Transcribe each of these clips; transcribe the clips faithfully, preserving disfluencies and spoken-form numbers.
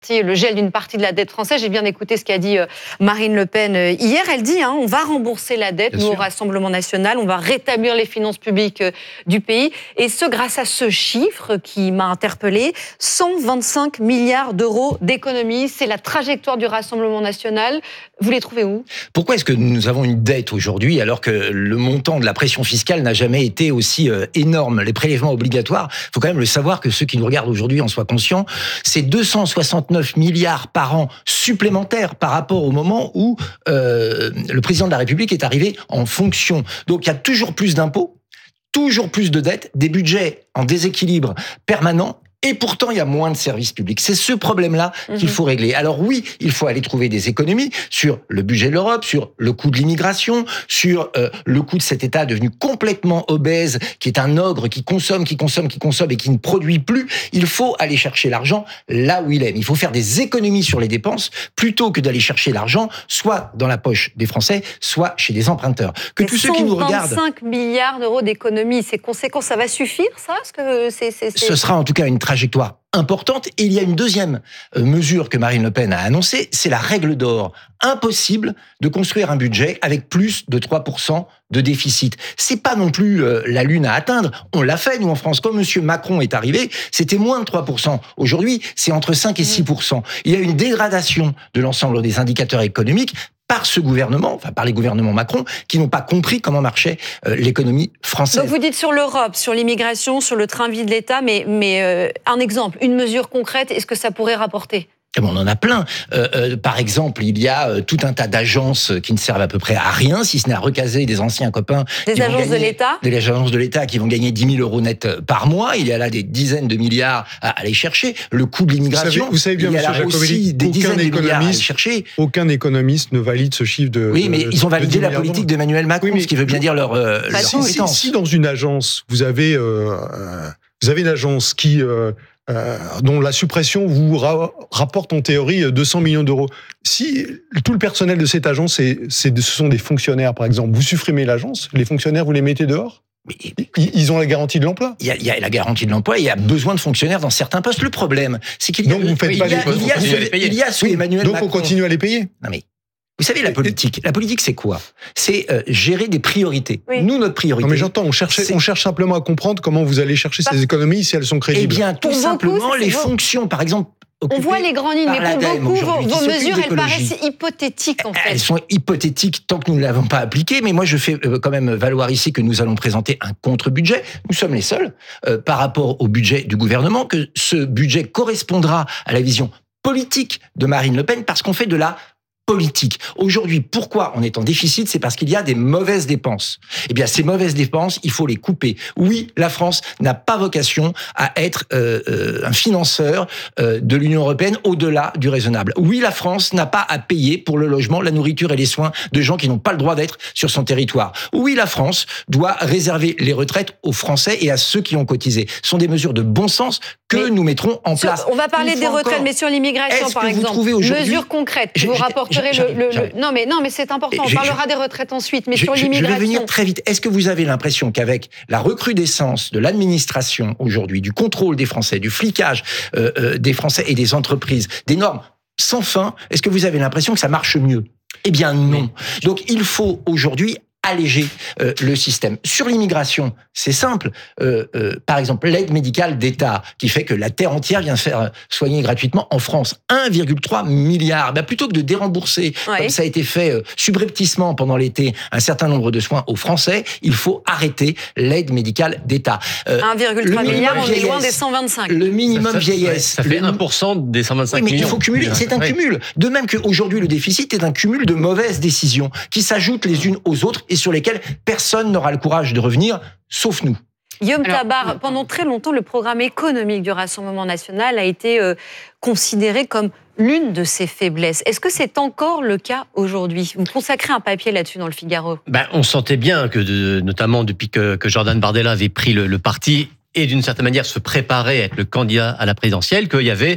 le gel d'une partie de la dette française. J'ai bien écouté ce qu'a dit Marine Le Pen hier. Elle dit hein, on va rembourser la dette, bien nous, sûr. Au Rassemblement national, on va rétablir les finances publiques du pays. Et ce, grâce à ce chiffre qui m'a interpellée, cent vingt-cinq milliards d'euros d'économies. C'est la trajectoire du Rassemblement national. Vous les trouvez où ? Pourquoi est-ce que nous avons une dette aujourd'hui alors que le montant de la pression fiscale n'a jamais été aussi euh, énorme ? Les prélèvements obligatoires, il faut quand même le savoir que ceux qui nous regardent aujourd'hui en soient conscients, c'est deux cent soixante-neuf milliards par an supplémentaires par rapport au moment où euh, le président de la République est arrivé en fonction. Donc il y a toujours plus d'impôts, toujours plus de dettes, des budgets en déséquilibre permanent. Et pourtant, il y a moins de services publics. C'est ce problème-là mmh. qu'il faut régler. Alors oui, il faut aller trouver des économies sur le budget de l'Europe, sur le coût de l'immigration, sur euh, le coût de cet État devenu complètement obèse, qui est un ogre, qui consomme, qui consomme, qui consomme et qui ne produit plus. Il faut aller chercher l'argent là où il est. Il faut faire des économies sur les dépenses plutôt que d'aller chercher l'argent soit dans la poche des Français, soit chez des emprunteurs. Que tous ceux qui nous regardent... cent vingt-cinq milliards d'euros d'économies, c'est conséquent, ça va suffire, ça ? Parce que c'est, c'est, c'est... Ce sera en tout cas une trajectoire importante. Et il y a une deuxième mesure que Marine Le Pen a annoncée, c'est la règle d'or. Impossible de construire un budget avec plus de trois pour cent de déficit. C'est pas non plus euh, la lune à atteindre. On l'a fait, nous, en France. Quand M. Macron est arrivé, c'était moins de trois pour cent. Aujourd'hui, c'est entre cinq et six pour cent. Il y a une dégradation de l'ensemble des indicateurs économiques par ce gouvernement, enfin par les gouvernements Macron, qui n'ont pas compris comment marchait euh, l'économie française. Donc vous dites sur l'Europe, sur l'immigration, sur le train-vie de l'État, mais, mais euh, un exemple, une mesure concrète, est-ce que ça pourrait rapporter ? On en a plein. Euh, euh, par exemple, il y a euh, tout un tas d'agences qui ne servent à peu près à rien, si ce n'est à recaser des anciens copains. Des agences gagner, de l'État Des agences de l'État qui vont gagner dix mille euros net par mois. Il y a là des dizaines de milliards à aller chercher. Le coût de l'immigration, vous savez, vous savez bien, il y a là aussi des dizaines de milliards à aller chercher. Aucun économiste ne valide ce chiffre de... Oui, mais ils ont validé la politique d'Emmanuel Macron, oui, mais, ce qui veut bien dire leur, euh, leur si, compétence. Si, si dans une agence, vous avez, euh, vous avez une agence qui... Euh, Euh, dont la suppression vous ra- rapporte en théorie deux cents millions d'euros. Si tout le personnel de cette agence, c'est, c'est, ce sont des fonctionnaires, par exemple, vous supprimez l'agence, les fonctionnaires, vous les mettez dehors ? Mais, ils ont la garantie de l'emploi. Il y, a, il y a la garantie de l'emploi et il y a besoin de fonctionnaires dans certains postes. Le problème, c'est qu'il y a... Donc vous faites il pas y a, les il y a, il y a, sous, il y a sous oui, Emmanuel donc Macron... Donc on continue à les payer. Non mais... Vous savez, la politique, la politique, c'est quoi ? C'est euh, gérer des priorités. Oui. Nous, notre priorité... Non mais j'entends, on cherche, on cherche simplement à comprendre comment vous allez chercher ces économies si elles sont crédibles. Eh bien, tout pour simplement, beaucoup, les beau. fonctions, par exemple... On voit les grandes lignes, mais pour beaucoup, vos, vos mesures, elles paraissent hypothétiques, en fait. Elles sont hypothétiques tant que nous ne l'avons pas appliquées, mais moi, je fais quand même valoir ici que nous allons présenter un contre-budget. Nous sommes les seuls, euh, par rapport au budget du gouvernement, que ce budget correspondra à la vision politique de Marine Le Pen, parce qu'on fait de la politique. Aujourd'hui, pourquoi on est en déficit ? C'est parce qu'il y a des mauvaises dépenses. Eh bien, ces mauvaises dépenses, il faut les couper. Oui, la France n'a pas vocation à être euh, euh, un financeur euh, de l'Union européenne au-delà du raisonnable. Oui, la France n'a pas à payer pour le logement, la nourriture et les soins de gens qui n'ont pas le droit d'être sur son territoire. Oui, la France doit réserver les retraites aux Français et à ceux qui ont cotisé. Ce sont des mesures de bon sens que mais nous mettrons en sur, place. On va parler des retraites, encore, mais sur l'immigration, par exemple. Mesures concrètes. Vous rapporterez le, le, le... Non, mais, non, mais c'est important. On parlera des retraites ensuite, mais je, sur je, l'immigration... Je vais venir très vite. Est-ce que vous avez l'impression qu'avec la recrudescence de l'administration aujourd'hui, du contrôle des Français, du flicage euh, euh, des Français et des entreprises, des normes sans fin, est-ce que vous avez l'impression que ça marche mieux ? Eh bien non. Donc il faut aujourd'hui alléger euh, le système. Sur l'immigration, c'est simple. Euh, euh, par exemple, l'aide médicale d'État, qui fait que la terre entière vient se faire soigner gratuitement en France. un virgule trois milliard. Ben, plutôt que de dérembourser, ouais. comme ça a été fait euh, subrepticement pendant l'été, un certain nombre de soins aux Français, il faut arrêter l'aide médicale d'État. Euh, un virgule trois milliard, on est loin des cent vingt-cinq. Le minimum ça, ça, vieillesse. Ça fait un pour cent des cent vingt-cinq oui, mais millions. Il faut cumuler, c'est un oui. cumul. De même qu'aujourd'hui, le déficit est un cumul de mauvaises décisions qui s'ajoutent les unes aux autres et sur lesquelles personne n'aura le courage de revenir, sauf nous. Guillaume Tabar, pendant très longtemps, le programme économique du Rassemblement national a été euh, considéré comme l'une de ses faiblesses. Est-ce que c'est encore le cas aujourd'hui ? Vous consacrez un papier là-dessus dans le Figaro. Ben, on sentait bien que, de, notamment depuis que, que Jordan Bardella avait pris le, le parti et d'une certaine manière se préparait à être le candidat à la présidentielle, qu'il y avait...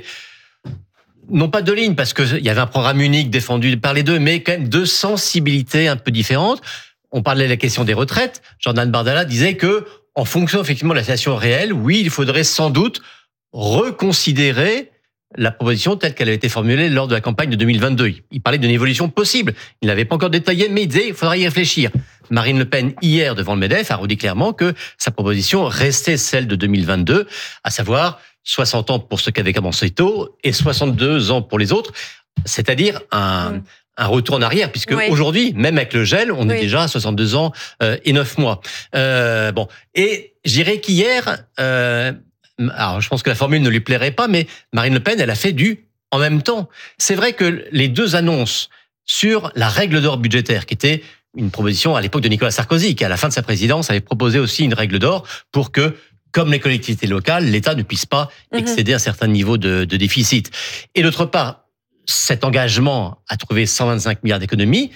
non pas deux lignes, parce qu'il y avait un programme unique défendu par les deux, mais quand même deux sensibilités un peu différentes. On parlait de la question des retraites. Jordan Bardella disait que, en fonction effectivement de la situation réelle, oui, il faudrait sans doute reconsidérer la proposition telle qu'elle avait été formulée lors de la campagne de deux mille vingt-deux. Il parlait d'une évolution possible. Il n'avait pas encore détaillé, mais il disait il faudra y réfléchir. Marine Le Pen, hier, devant le MEDEF, a redit clairement que sa proposition restait celle de deux mille vingt-deux, à savoir soixante ans pour ceux qui avaient commencé tôt et soixante-deux ans pour les autres, c'est-à-dire un... Mmh. un retour en arrière, puisque oui. aujourd'hui, même avec le gel, on oui. est déjà à soixante-deux ans euh, et neuf mois. Euh, bon, et je dirais qu'hier, euh, alors je pense que la formule ne lui plairait pas, mais Marine Le Pen, elle a fait du en même temps. C'est vrai que les deux annonces sur la règle d'or budgétaire, qui était une proposition à l'époque de Nicolas Sarkozy, qui à la fin de sa présidence avait proposé aussi une règle d'or pour que, comme les collectivités locales, l'État ne puisse pas mm-hmm. excéder un certain niveau de, de déficit. Et d'autre part, cet engagement à trouver cent vingt-cinq milliards d'économies,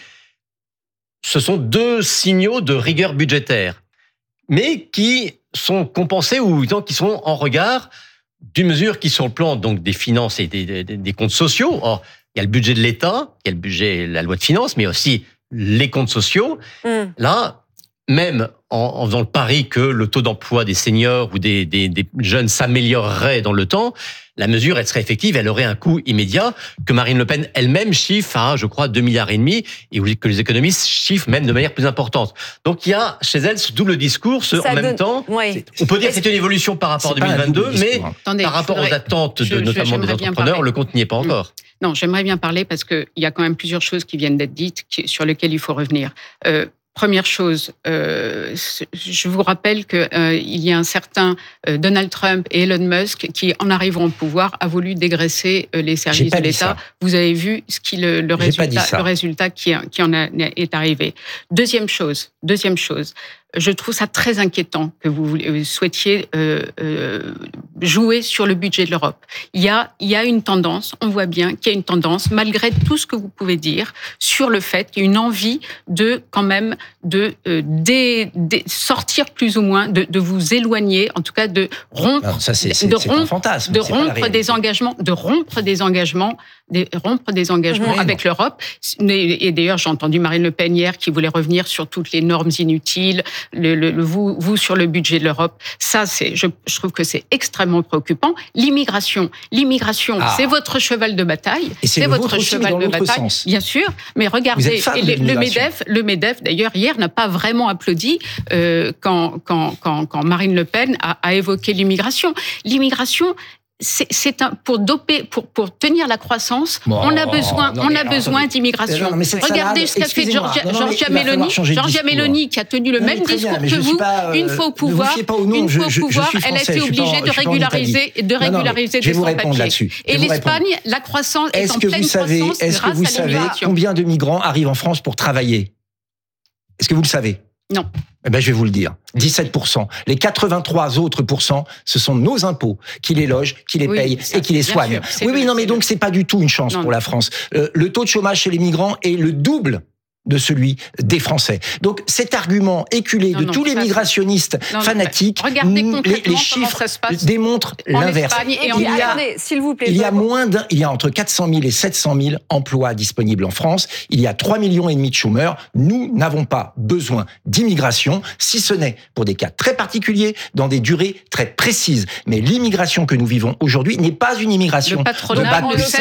ce sont deux signaux de rigueur budgétaire, mais qui sont compensés ou qui sont en regard d'une mesure qui, sur le plan donc des finances et des, des, des comptes sociaux, or il y a le budget de l'État, il y a le budget, la loi de finances, mais aussi les comptes sociaux. Mm. Là, même en, en faisant le pari que le taux d'emploi des seniors ou des, des, des jeunes s'améliorerait dans le temps, la mesure, elle serait effective, elle aurait un coût immédiat que Marine Le Pen elle-même chiffre à, je crois, deux milliards et demi, et que les économistes chiffrent même de manière plus importante. Donc il y a chez elle ce double discours, ce en donne... même temps. Oui. On peut dire que c'est une évolution par rapport à deux mille vingt-deux, mais Attendez, par rapport voudrais... aux attentes de, je, notamment des entrepreneurs, le compte n'y est pas encore. Non, j'aimerais bien parler parce qu'il y a quand même plusieurs choses qui viennent d'être dites qui, sur lesquelles il faut revenir. Euh, Première chose, euh, je vous rappelle qu'il euh, y a un certain euh, Donald Trump et Elon Musk qui, en arrivant au pouvoir, a voulu dégraisser euh, les services de l'État. Vous avez vu ce qui le, le résultat, le résultat qui, qui en a, est arrivé. Deuxième chose, deuxième chose. Je trouve ça très inquiétant que vous souhaitiez euh, euh, jouer sur le budget de l'Europe. Il y a, il y a une tendance, on voit bien qu'il y a une tendance, malgré tout ce que vous pouvez dire, sur le fait qu'il y a une envie de, quand même, de, euh, de, de sortir plus ou moins, de, de vous éloigner, en tout cas de rompre, non, ça c'est, c'est, de c'est rompre, un fantasme, de rompre des engagements, de rompre des engagements, de rompre des engagements mmh, avec non. l'Europe. Et d'ailleurs, j'ai entendu Marine Le Pen hier qui voulait revenir sur toutes les normes inutiles. Le, le, le vous, vous sur le budget de l'Europe, ça, c'est, je, je trouve que c'est extrêmement préoccupant. L'immigration, l'immigration, ah. c'est votre cheval de bataille. Et c'est, c'est le votre cheval de bataille, sens. Bien sûr. Mais regardez, et le, le Medef, le Medef, d'ailleurs hier n'a pas vraiment applaudi euh, quand, quand, quand, quand Marine Le Pen a, a évoqué l'immigration. L'immigration. C'est, c'est un, pour doper, pour, pour tenir la croissance, bon, on a besoin, non, on a besoin attendez, d'immigration. Non, Regardez salade, ce qu'a fait Giorgia, non, non, Giorgia Meloni, Giorgia Meloni qui a tenu le non, même discours bien, que vous. Pas, euh, une fois au pouvoir, une fois au pouvoir, elle a été obligée de régulariser, de régulariser des sans-papiers. Et l'Espagne, la croissance est en pleine croissance Est-ce que vous savez combien de migrants arrivent en France pour travailler? Est-ce que vous le savez? Non. Eh ben, je vais vous le dire. dix-sept pour cent. Les quatre-vingt-trois autres pourcents, ce sont nos impôts qui les logent, qui les oui, payent ça, et qui les soignent. Sûr, oui, oui, non, mais donc c'est pas du tout une chance non, pour non. la France. Euh, le taux de chômage chez les migrants est le double de celui des Français. Donc cet argument éculé non, de non, tous les migrationnistes non, fanatiques, regardez les, les chiffres démontrent l'inverse. Et il, y a, attendez, s'il vous plaît, il y a moins d'un, il y a entre quatre cent mille et sept cent mille emplois disponibles en France. Il y a trois millions et demi de chômeurs. Nous n'avons pas besoin d'immigration, si ce n'est pour des cas très particuliers, dans des durées très précises. Mais l'immigration que nous vivons aujourd'hui n'est pas une immigration de bac plus cinq.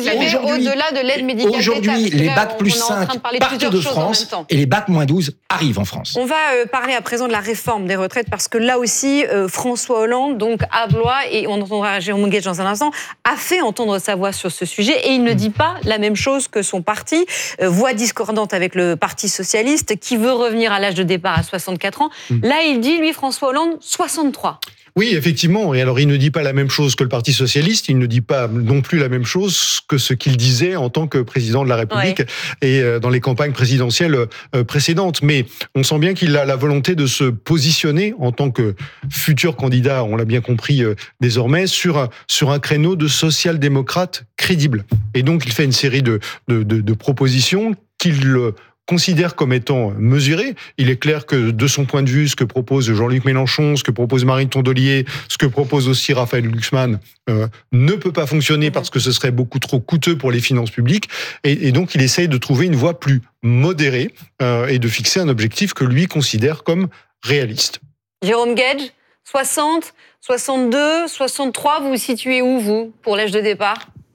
Au-delà de l'aide médicale aujourd'hui, les bac plus cinq partent de France et les bac moins douze arrivent en France. On va euh, parler à présent de la réforme des retraites parce que là aussi, euh, François Hollande, donc à Blois, et on entendra Jérôme Guedj dans un instant, a fait entendre sa voix sur ce sujet et il ne dit pas la même chose que son parti. Euh, voix discordante avec le Parti socialiste qui veut revenir à l'âge de départ à soixante-quatre ans. Mmh. Là, il dit, lui, François Hollande, soixante-trois. Oui, effectivement. Et alors, il ne dit pas la même chose que le Parti socialiste. Il ne dit pas non plus la même chose que ce qu'il disait en tant que président de la République ouais. et dans les campagnes présidentielles précédentes. Mais on sent bien qu'il a la volonté de se positionner en tant que futur candidat, on l'a bien compris désormais, sur un, sur un créneau de social-démocrate crédible. Et donc, il fait une série de, de, de, de propositions qu'il considère comme étant mesuré. Il est clair que de son point de vue, ce que propose Jean-Luc Mélenchon, ce que propose Marine Tondelier, ce que propose aussi Raphaël Glucksmann, euh, ne peut pas fonctionner parce que ce serait beaucoup trop coûteux pour les finances publiques. Et, et donc, il essaye de trouver une voie plus modérée euh, et de fixer un objectif que lui considère comme réaliste. Jérôme Guedj, soixante, soixante-deux, soixante-trois, vous vous situez où, vous, pour l'âge de départ ?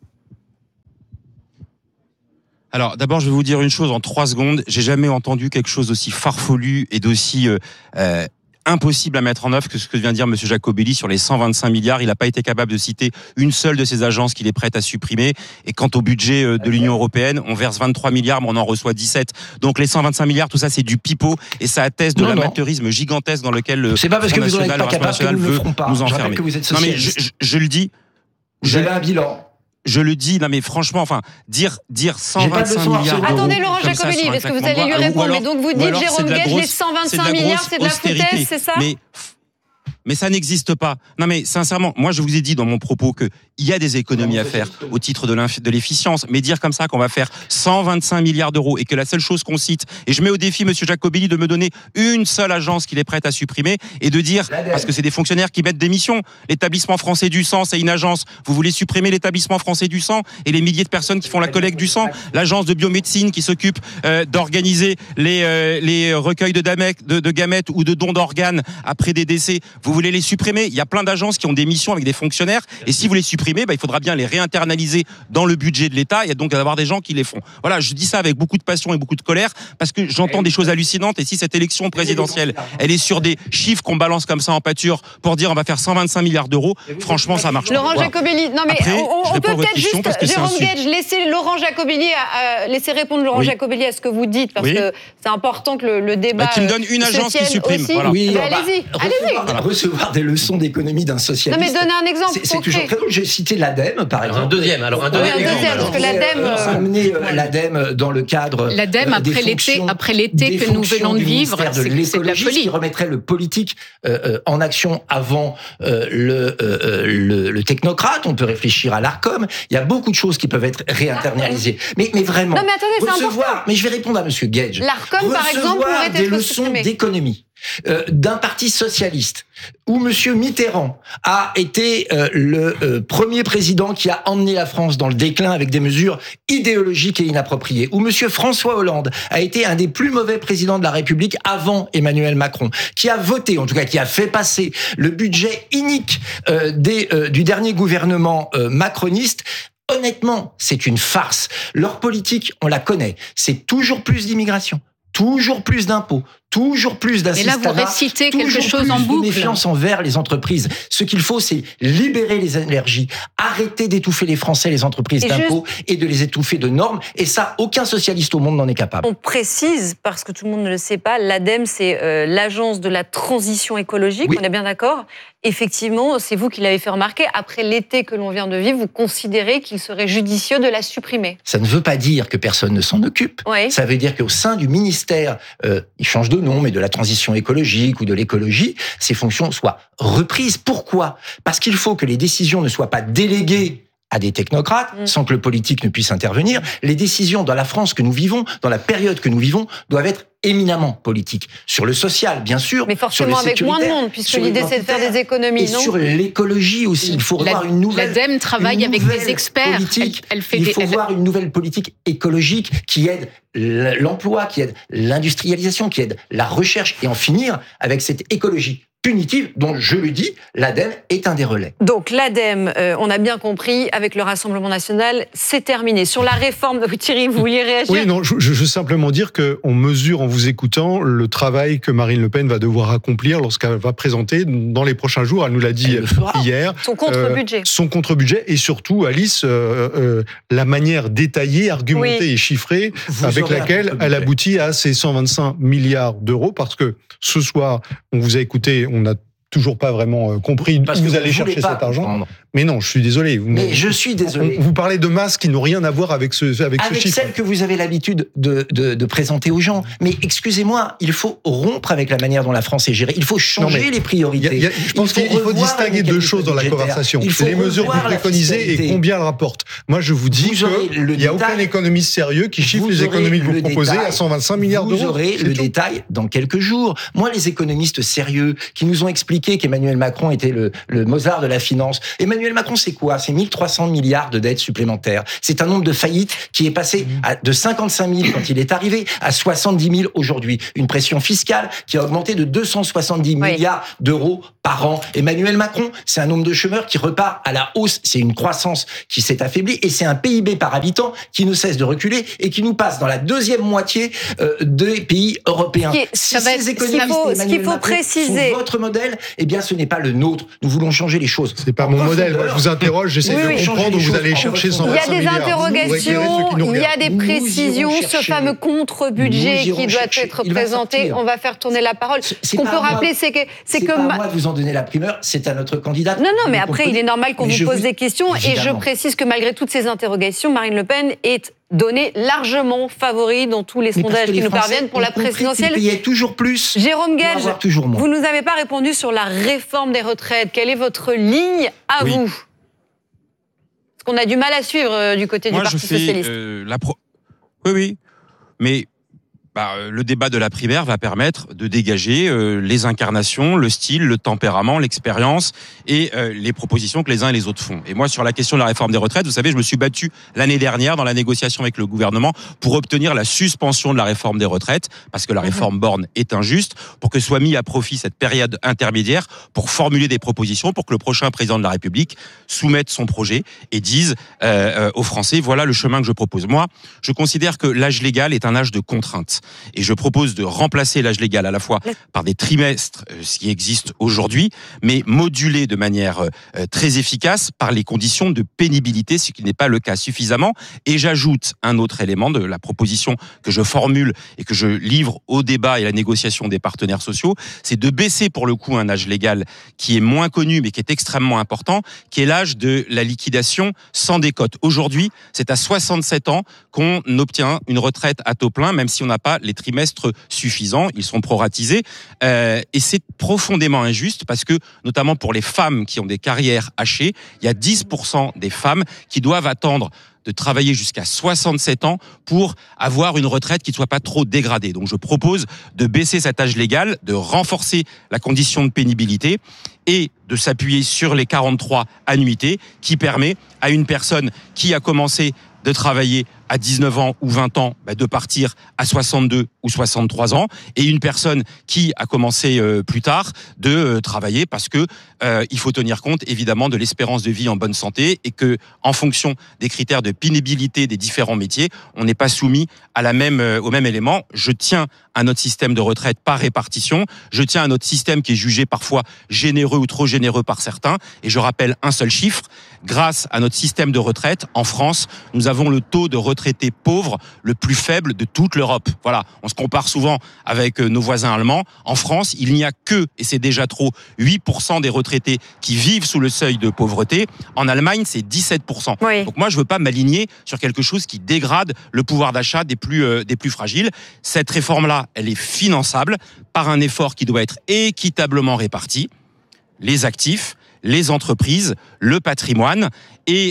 Alors, d'abord, je vais vous dire une chose en trois secondes. J'ai jamais entendu quelque chose d'aussi farfelu et d'aussi euh, euh, impossible à mettre en œuvre que ce que vient de dire M. Jacobelli sur les cent vingt-cinq milliards. Il n'a pas été capable de citer une seule de ces agences qu'il est prêt à supprimer. Et quant au budget de l'Union européenne, on verse vingt-trois milliards, mais on en reçoit dix-sept. Donc les cent vingt-cinq milliards, tout ça, c'est du pipeau et ça atteste de non, l'amateurisme non. gigantesque dans lequel le c'est pas parce que vous n'êtes pas capable que nous ne le ferons pas. Nous enfermer. Que vous êtes non mais je, je, je le dis. Vous avez un bilan. Je le dis, non mais franchement, enfin, dire dire cent vingt-cinq milliards d'euros. Attendez, Laurent Jacobelli, parce que vous allez lui répondre. Mais donc vous dites, Jérôme Guedj, les cent vingt-cinq milliards, c'est de la foutaise, c'est ça ? Mais Mais ça n'existe pas. Non, mais sincèrement, moi, je vous ai dit dans mon propos que il y a des économies à faire au titre de, de l'efficience. Mais dire comme ça qu'on va faire cent vingt-cinq milliards d'euros et que la seule chose qu'on cite, et je mets au défi Monsieur Jacobelli de me donner une seule agence qu'il est prête à supprimer et de dire, parce que c'est des fonctionnaires qui mettent des missions, l'établissement français du sang, c'est une agence. Vous voulez supprimer l'établissement français du sang et les milliers de personnes qui font la collecte du sang, l'agence de biomédecine qui s'occupe euh, d'organiser les, euh, les recueils de, damec, de, de gamètes ou de dons d'organes après des décès. Vous voulez les supprimer? Il y a plein d'agences qui ont des missions avec des fonctionnaires et si vous les supprimez, bah, il faudra bien les réinternaliser dans le budget de l'État et donc avoir des gens qui les font. Voilà, je dis ça avec beaucoup de passion et beaucoup de colère parce que j'entends des choses hallucinantes et si cette élection présidentielle, elle est sur des chiffres qu'on balance comme ça en pâture pour dire on va faire cent vingt-cinq milliards d'euros, franchement ça marche. Laurent pas. Jacobelli, non mais Après, on, on peut peut-être juste, Jérôme Guedj, laisser Laurent Jacobelli, à, à, laisser répondre Laurent oui. Jacobelli à ce que vous dites parce oui. que c'est important que le, le débat. Bah, qui me donne une agence qui supprime. Voilà. Oui, bah, allez-y, allez-y. Voilà. Recevoir des leçons d'économie d'un socialiste. Non mais donnez un exemple. C'est toujours très drôle. J'ai cité l'ADEME par exemple. Un deuxième, alors un deuxième. Un deuxième, parce que l'ADEME. Euh, amener euh, l'ADEME dans le cadre. L'ADEME euh, après l'été, après l'été que nous venons de vivre, de c'est, c'est de la folie. Qui remettrait le politique euh, euh, en action avant euh, le, euh, le le technocrate. On peut réfléchir à l'Arcom. Il y a beaucoup de choses qui peuvent être réinternalisées. Mais mais vraiment. Non mais attendez, c'est recevoir, important. Mais je vais répondre à Monsieur Guedj. L'Arcom par exemple pourrait être des leçons d'économie. Euh, d'un parti socialiste où Monsieur Mitterrand a été euh, le euh, premier président qui a emmené la France dans le déclin avec des mesures idéologiques et inappropriées, où Monsieur François Hollande a été un des plus mauvais présidents de la République avant Emmanuel Macron, qui a voté, en tout cas qui a fait passer le budget inique euh, des, euh, du dernier gouvernement euh, macroniste. Honnêtement, c'est une farce. Leur politique, on la connaît, c'est toujours plus d'immigration, toujours plus d'impôts, toujours plus d'assistanat. Et là, vous récitez quelque chose en boucle. De méfiance envers les entreprises. Ce qu'il faut, c'est libérer les énergies, arrêter d'étouffer les Français, les entreprises et d'impôts, juste... et de les étouffer de normes. Et ça, aucun socialiste au monde n'en est capable. On précise, parce que tout le monde ne le sait pas, l'ADEME, c'est euh, l'agence de la transition écologique, oui. On est bien d'accord. Effectivement, c'est vous qui l'avez fait remarquer. Après l'été que l'on vient de vivre, vous considérez qu'il serait judicieux de la supprimer. Ça ne veut pas dire que personne ne s'en occupe. Oui. Ça veut dire qu'au sein du ministère, euh, il change de nom, mais de la transition écologique ou de l'écologie, ces fonctions soient reprises. Pourquoi ? Parce qu'il faut que les décisions ne soient pas déléguées à des technocrates, mmh. sans que le politique ne puisse intervenir. Les décisions dans la France que nous vivons, dans la période que nous vivons, doivent être éminemment politiques. Sur le social, bien sûr. Mais forcément avec moins de monde, puisque l'idée c'est de faire des économies, et non ? sur l'écologie aussi. Il faut la, voir une nouvelle L'ADEME travaille avec des experts. Politique. Elle, elle fait Il des, faut elle... voir une nouvelle politique écologique qui aide l'emploi, qui aide l'industrialisation, qui aide la recherche, et en finir avec cette écologie punitive, dont, je le dis, l'ADEME est un des relais. Donc l'ADEME, euh, on a bien compris, avec le Rassemblement national, c'est terminé. Sur la réforme, Thierry, vous vouliez réagir ? Oui, non, je, je veux simplement dire qu'on mesure, en vous écoutant, le travail que Marine Le Pen va devoir accomplir lorsqu'elle va présenter dans les prochains jours, elle nous l'a dit hier, son contre-budget. Euh, son contre-budget, et surtout, Alice, euh, euh, la manière détaillée, argumentée oui. et chiffrée vous avec laquelle elle aboutit à ces cent vingt-cinq milliards d'euros, parce que ce soir, on vous a écouté, on n'a toujours pas vraiment compris parce où vous, vous allez chercher cet argent. Prendre. Mais non, je suis désolé. Vous, mais je suis désolé. On, vous parlez de masses qui n'ont rien à voir avec ce, avec avec ce chiffre. Avec celle que vous avez l'habitude de, de, de présenter aux gens. Mais excusez-moi, il faut rompre avec la manière dont la France est gérée. Il faut changer non, les priorités. Y a, y a, je pense il qu'il faut distinguer deux choses dans la conversation. Les mesures que vous préconisez et combien elles rapportent. Moi, je vous dis qu'il n'y a aucun économiste sérieux qui chiffre les économies que vous proposez détail, à cent vingt-cinq milliards d'euros. Vous aurez le tout. détail dans quelques jours. Moi, les économistes sérieux qui nous ont expliqué qu'Emmanuel Macron était le, le Mozart de la finance. Emmanuel Emmanuel Macron, c'est quoi? C'est mille trois cents milliards de dettes supplémentaires. C'est un nombre de faillites qui est passé à, de cinquante-cinq mille quand il est arrivé à soixante-dix mille aujourd'hui. Une pression fiscale qui a augmenté de deux cent soixante-dix oui. milliards d'euros par an. Emmanuel Macron, c'est un nombre de chômeurs qui repart à la hausse. C'est une croissance qui s'est affaiblie et c'est un P I B par habitant qui ne cesse de reculer et qui nous passe dans la deuxième moitié euh, des pays européens. Qui, si ces être, économistes faut, et Emmanuel faut Macron préciser. sont votre modèle, eh bien ce n'est pas le nôtre. Nous voulons changer les choses. C'est pas mon modèle. Moi, je vous interroge, j'essaie oui, de oui. comprendre où vous allez chercher cent vingt-cinq milliards. Il y a des interrogations, il y a des précisions, ce fameux contre-budget qui doit être présenté. On va faire tourner la parole. Ce qu'on peut rappeler, c'est que c'est que pas à moi de vous en donner la primeur, c'est à notre candidate. Non, non, mais après, il est normal qu'on vous pose des questions. Et je précise que malgré toutes ces interrogations, Marine Le Pen est donnée largement favori dans tous les sondages qui nous parviennent pour la présidentielle. Il y a toujours plus. Jérôme Gage, vous ne nous avez pas répondu sur la réforme des retraites. Quelle est votre ligne à oui. vous? Parce qu'on a du mal à suivre euh, du côté Moi, du Parti je fais, socialiste. Euh, la pro... Oui, oui. Mais bah, le débat de la primaire va permettre de dégager euh, les incarnations, le style, le tempérament, l'expérience et euh, les propositions que les uns et les autres font. Et moi, sur la question de la réforme des retraites, vous savez, je me suis battu l'année dernière dans la négociation avec le gouvernement pour obtenir la suspension de la réforme des retraites, parce que la réforme Borne est injuste, pour que soit mis à profit cette période intermédiaire pour formuler des propositions, pour que le prochain président de la République soumette son projet et dise euh, euh, aux Français, voilà le chemin que je propose. Moi, je considère que l'âge légal est un âge de contrainte. Et je propose de remplacer l'âge légal à la fois par des trimestres, ce qui existe aujourd'hui, mais modulé de manière euh, très efficace par les conditions de pénibilité, ce qui n'est pas le cas suffisamment. Et j'ajoute un autre élément de la proposition que je formule et que je livre au débat et à la négociation des partenaires sociaux, c'est de baisser pour le coup un âge légal qui est moins connu mais qui est extrêmement important, qui est l'âge de la liquidation sans décote. Aujourd'hui, c'est à soixante-sept ans qu'on obtient une retraite à taux plein, même si on n'a pas les trimestres suffisants, ils sont proratisés, euh, et c'est profondément injuste parce que, notamment pour les femmes qui ont des carrières hachées, il y a dix pour cent des femmes qui doivent attendre de travailler jusqu'à soixante-sept ans pour avoir une retraite qui ne soit pas trop dégradée. Donc je propose de baisser cet âge légal, de renforcer la condition de pénibilité et de s'appuyer sur les quarante-trois annuités qui permet à une personne qui a commencé de travailler à dix-neuf ans ou vingt ans, bah de partir à soixante-deux ou soixante-trois ans, et une personne qui a commencé euh, plus tard de euh, travailler parce que euh, il faut tenir compte évidemment de l'espérance de vie en bonne santé et que en fonction des critères de pénibilité des différents métiers, on n'est pas soumis à la même euh, au même élément. Je tiens à notre système de retraite par répartition, je tiens à notre système qui est jugé parfois généreux ou trop généreux par certains, et je rappelle un seul chiffre, grâce à notre système de retraite en France, nous avons le taux de retraités pauvres le plus faible de toute l'Europe. Voilà, on se compare souvent avec nos voisins allemands. En France, il n'y a que, et c'est déjà trop, huit pour cent des retraités qui vivent sous le seuil de pauvreté. En Allemagne, c'est dix-sept pour cent. Oui. Donc moi, je veux pas m'aligner sur quelque chose qui dégrade le pouvoir d'achat des plus, euh, des plus fragiles. Cette réforme-là, elle est finançable par un effort qui doit être équitablement réparti. Les actifs, les entreprises, le patrimoine, et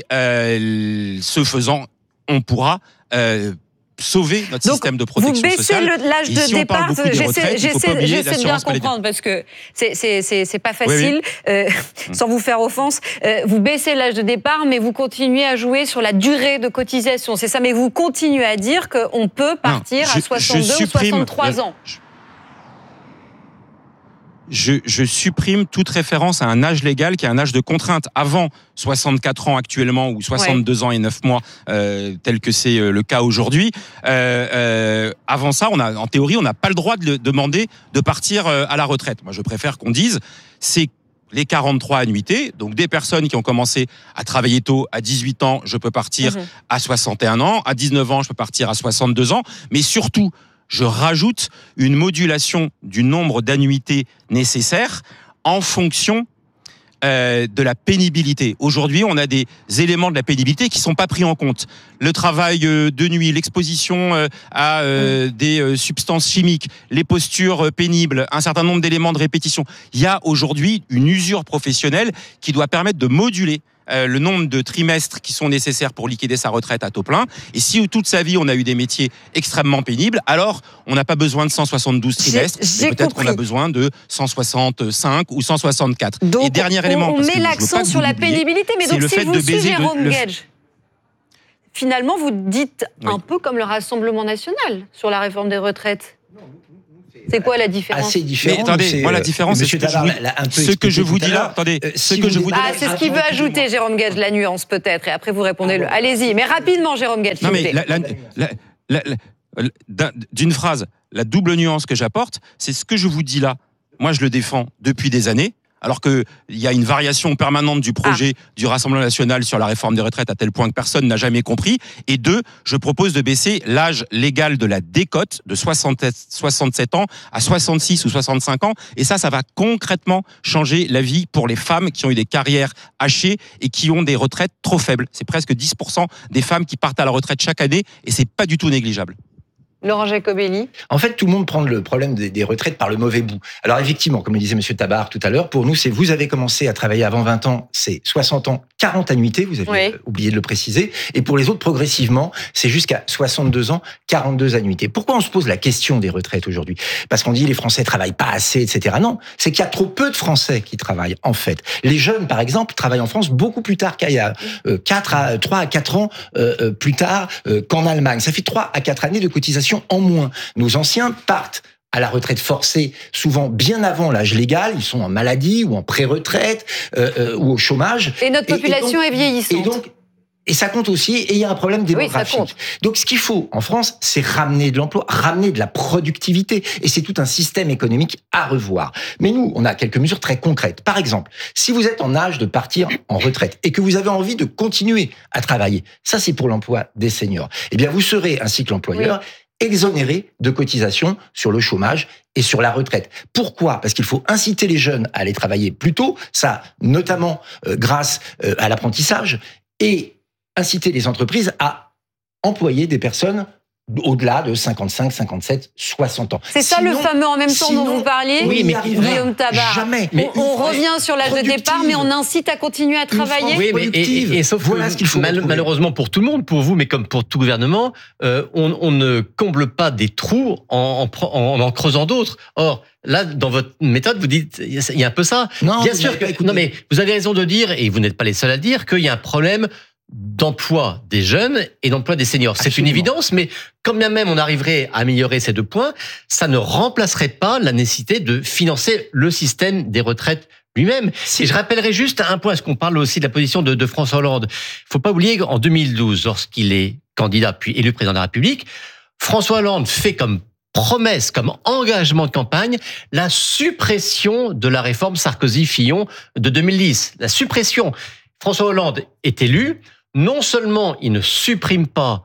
euh, ce faisant, on pourra euh, sauver notre Donc, système de protection sociale. sociale. Vous baissez l'âge de si départ. J'essaie de bien comprendre parce que c'est, c'est, c'est, c'est pas facile, oui, oui. Euh, sans vous faire offense. Euh, vous baissez l'âge de départ, mais vous continuez à jouer sur la durée de cotisation. C'est ça, mais vous continuez à dire qu'on peut partir non, je, à soixante-deux ou soixante-trois ans. Je, Je, je supprime toute référence à un âge légal qui est un âge de contrainte. Avant soixante-quatre ans actuellement ou soixante-deux ouais. ans et neuf mois, euh, tel que c'est le cas aujourd'hui. Euh, euh, avant ça, on a, en théorie, on n'a pas le droit de le demander de partir à la retraite. Moi, je préfère qu'on dise, c'est les quarante-trois annuités, donc des personnes qui ont commencé à travailler tôt, à dix-huit ans, je peux partir mmh. à soixante et un ans, à dix-neuf ans, je peux partir à soixante-deux ans, mais surtout, je rajoute une modulation du nombre d'annuités nécessaires en fonction euh, de la pénibilité. Aujourd'hui, on a des éléments de la pénibilité qui ne sont pas pris en compte. Le travail euh, de nuit, l'exposition euh, à euh, des euh, substances chimiques, les postures euh, pénibles, un certain nombre d'éléments de répétition. Il y a aujourd'hui une usure professionnelle qui doit permettre de moduler euh, le nombre de trimestres qui sont nécessaires pour liquider sa retraite à taux plein. Et si toute sa vie on a eu des métiers extrêmement pénibles, alors on n'a pas besoin de cent soixante-douze trimestres, j'ai, j'ai mais peut-être compris. qu'on a besoin de cent soixante-cinq ou cent soixante-quatre. Donc, et dernier on, élément, on parce met que je veux l'accent pas que sur vous la l'oubliez, pénibilité, mais c'est donc le si fait vous de suivez baiser le- Jérôme le- Guedj, finalement vous dites Oui. un peu comme le Rassemblement national sur la réforme des retraites. C'est quoi la différence? Assez différent. Mais attendez, c'est, moi la euh, différence, c'est Monsieur ce que je Tabar vous, l'a- l'a un peu ce que expliqué je vous tout à dis là. l'heure. Attendez, Euh, ce si que vous je vous dites- dis Ah, là. c'est ce qu'il veut ajouter, Jérôme Guedj, la nuance peut-être, et après vous répondez le. Allez-y, mais rapidement, Jérôme Guedj. Non s'il mais vous plaît. la- la- la- la- la- d'un- d'une phrase, la double nuance que j'apporte, c'est ce que je vous dis là. Moi, je le défends depuis des années. Alors qu'il y a une variation permanente du projet ah. du Rassemblement national sur la réforme des retraites à tel point que personne n'a jamais compris. Et deux, je propose de baisser l'âge légal de la décote de soixante-sept ans à soixante-six ou soixante-cinq ans. Et ça, ça va concrètement changer la vie pour les femmes qui ont eu des carrières hachées et qui ont des retraites trop faibles. C'est presque dix pour cent des femmes qui partent à la retraite chaque année et c'est pas du tout négligeable. Laurent Jacobelli. En fait, tout le monde prend le problème des, des retraites par le mauvais bout. Alors effectivement, comme le disait Monsieur Tabar tout à l'heure, pour nous, c'est vous avez commencé à travailler avant vingt ans, c'est soixante ans, quarante annuités, vous avez oui. oublié de le préciser. Et pour les autres, progressivement, c'est jusqu'à soixante-deux ans, quarante-deux annuités. Pourquoi on se pose la question des retraites aujourd'hui? Parce qu'on dit les Français travaillent pas assez, et cetera. Non, c'est qu'il y a trop peu de Français qui travaillent, en fait. Les jeunes, par exemple, travaillent en France beaucoup plus tard qu'ailleurs. Euh, quatre à, trois à quatre ans euh, plus tard euh, qu'en Allemagne. Ça fait trois à quatre années de cotisation en moins. Nos anciens partent à la retraite forcée, souvent bien avant l'âge légal, ils sont en maladie ou en pré-retraite euh, euh, ou au chômage. Et notre population et, et donc, est vieillissante. Et donc, et ça compte aussi, et il y a un problème démographique. Oui, ça compte. Donc ce qu'il faut en France, c'est ramener de l'emploi, ramener de la productivité, et c'est tout un système économique à revoir. Mais nous, on a quelques mesures très concrètes. Par exemple, si vous êtes en âge de partir en retraite et que vous avez envie de continuer à travailler, ça c'est pour l'emploi des seniors, eh bien vous serez, ainsi que l'employeur, oui. exonéré de cotisations sur le chômage et sur la retraite. Pourquoi? Parce qu'il faut inciter les jeunes à aller travailler plus tôt, ça notamment euh, grâce euh, à l'apprentissage, et inciter les entreprises à employer des personnes au-delà de cinquante-cinq, cinquante-sept, soixante ans. C'est ça sinon, le fameux en même temps sinon, dont vous parliez, oui, mais Guillaume Tabar. Jamais. Mais on, on revient sur l'âge de départ, mais on incite à continuer à travailler. Oui, mais et, et, et sauf voilà que ce qu'il faut mal, malheureusement pour tout le monde, pour vous, mais comme pour tout gouvernement, euh, on, on ne comble pas des trous en, en, en, en creusant d'autres. Or, là, dans votre méthode, vous dites, il y a un peu ça. Non, bien sûr que, non, mais vous avez raison de dire, et vous n'êtes pas les seuls à le dire, qu'il y a un problème d'emploi des jeunes et d'emploi des seniors. C'est Absolument. Une évidence, mais quand bien même on arriverait à améliorer ces deux points, ça ne remplacerait pas la nécessité de financer le système des retraites lui-même. Et je rappellerai juste un point, parce qu'on parle aussi de la position de, de François Hollande. Il faut pas oublier qu'en deux mille douze, lorsqu'il est candidat puis élu président de la République, François Hollande fait comme promesse, comme engagement de campagne, la suppression de la réforme Sarkozy-Fillon de deux mille dix. La suppression. François Hollande est élu. Non seulement il ne supprime pas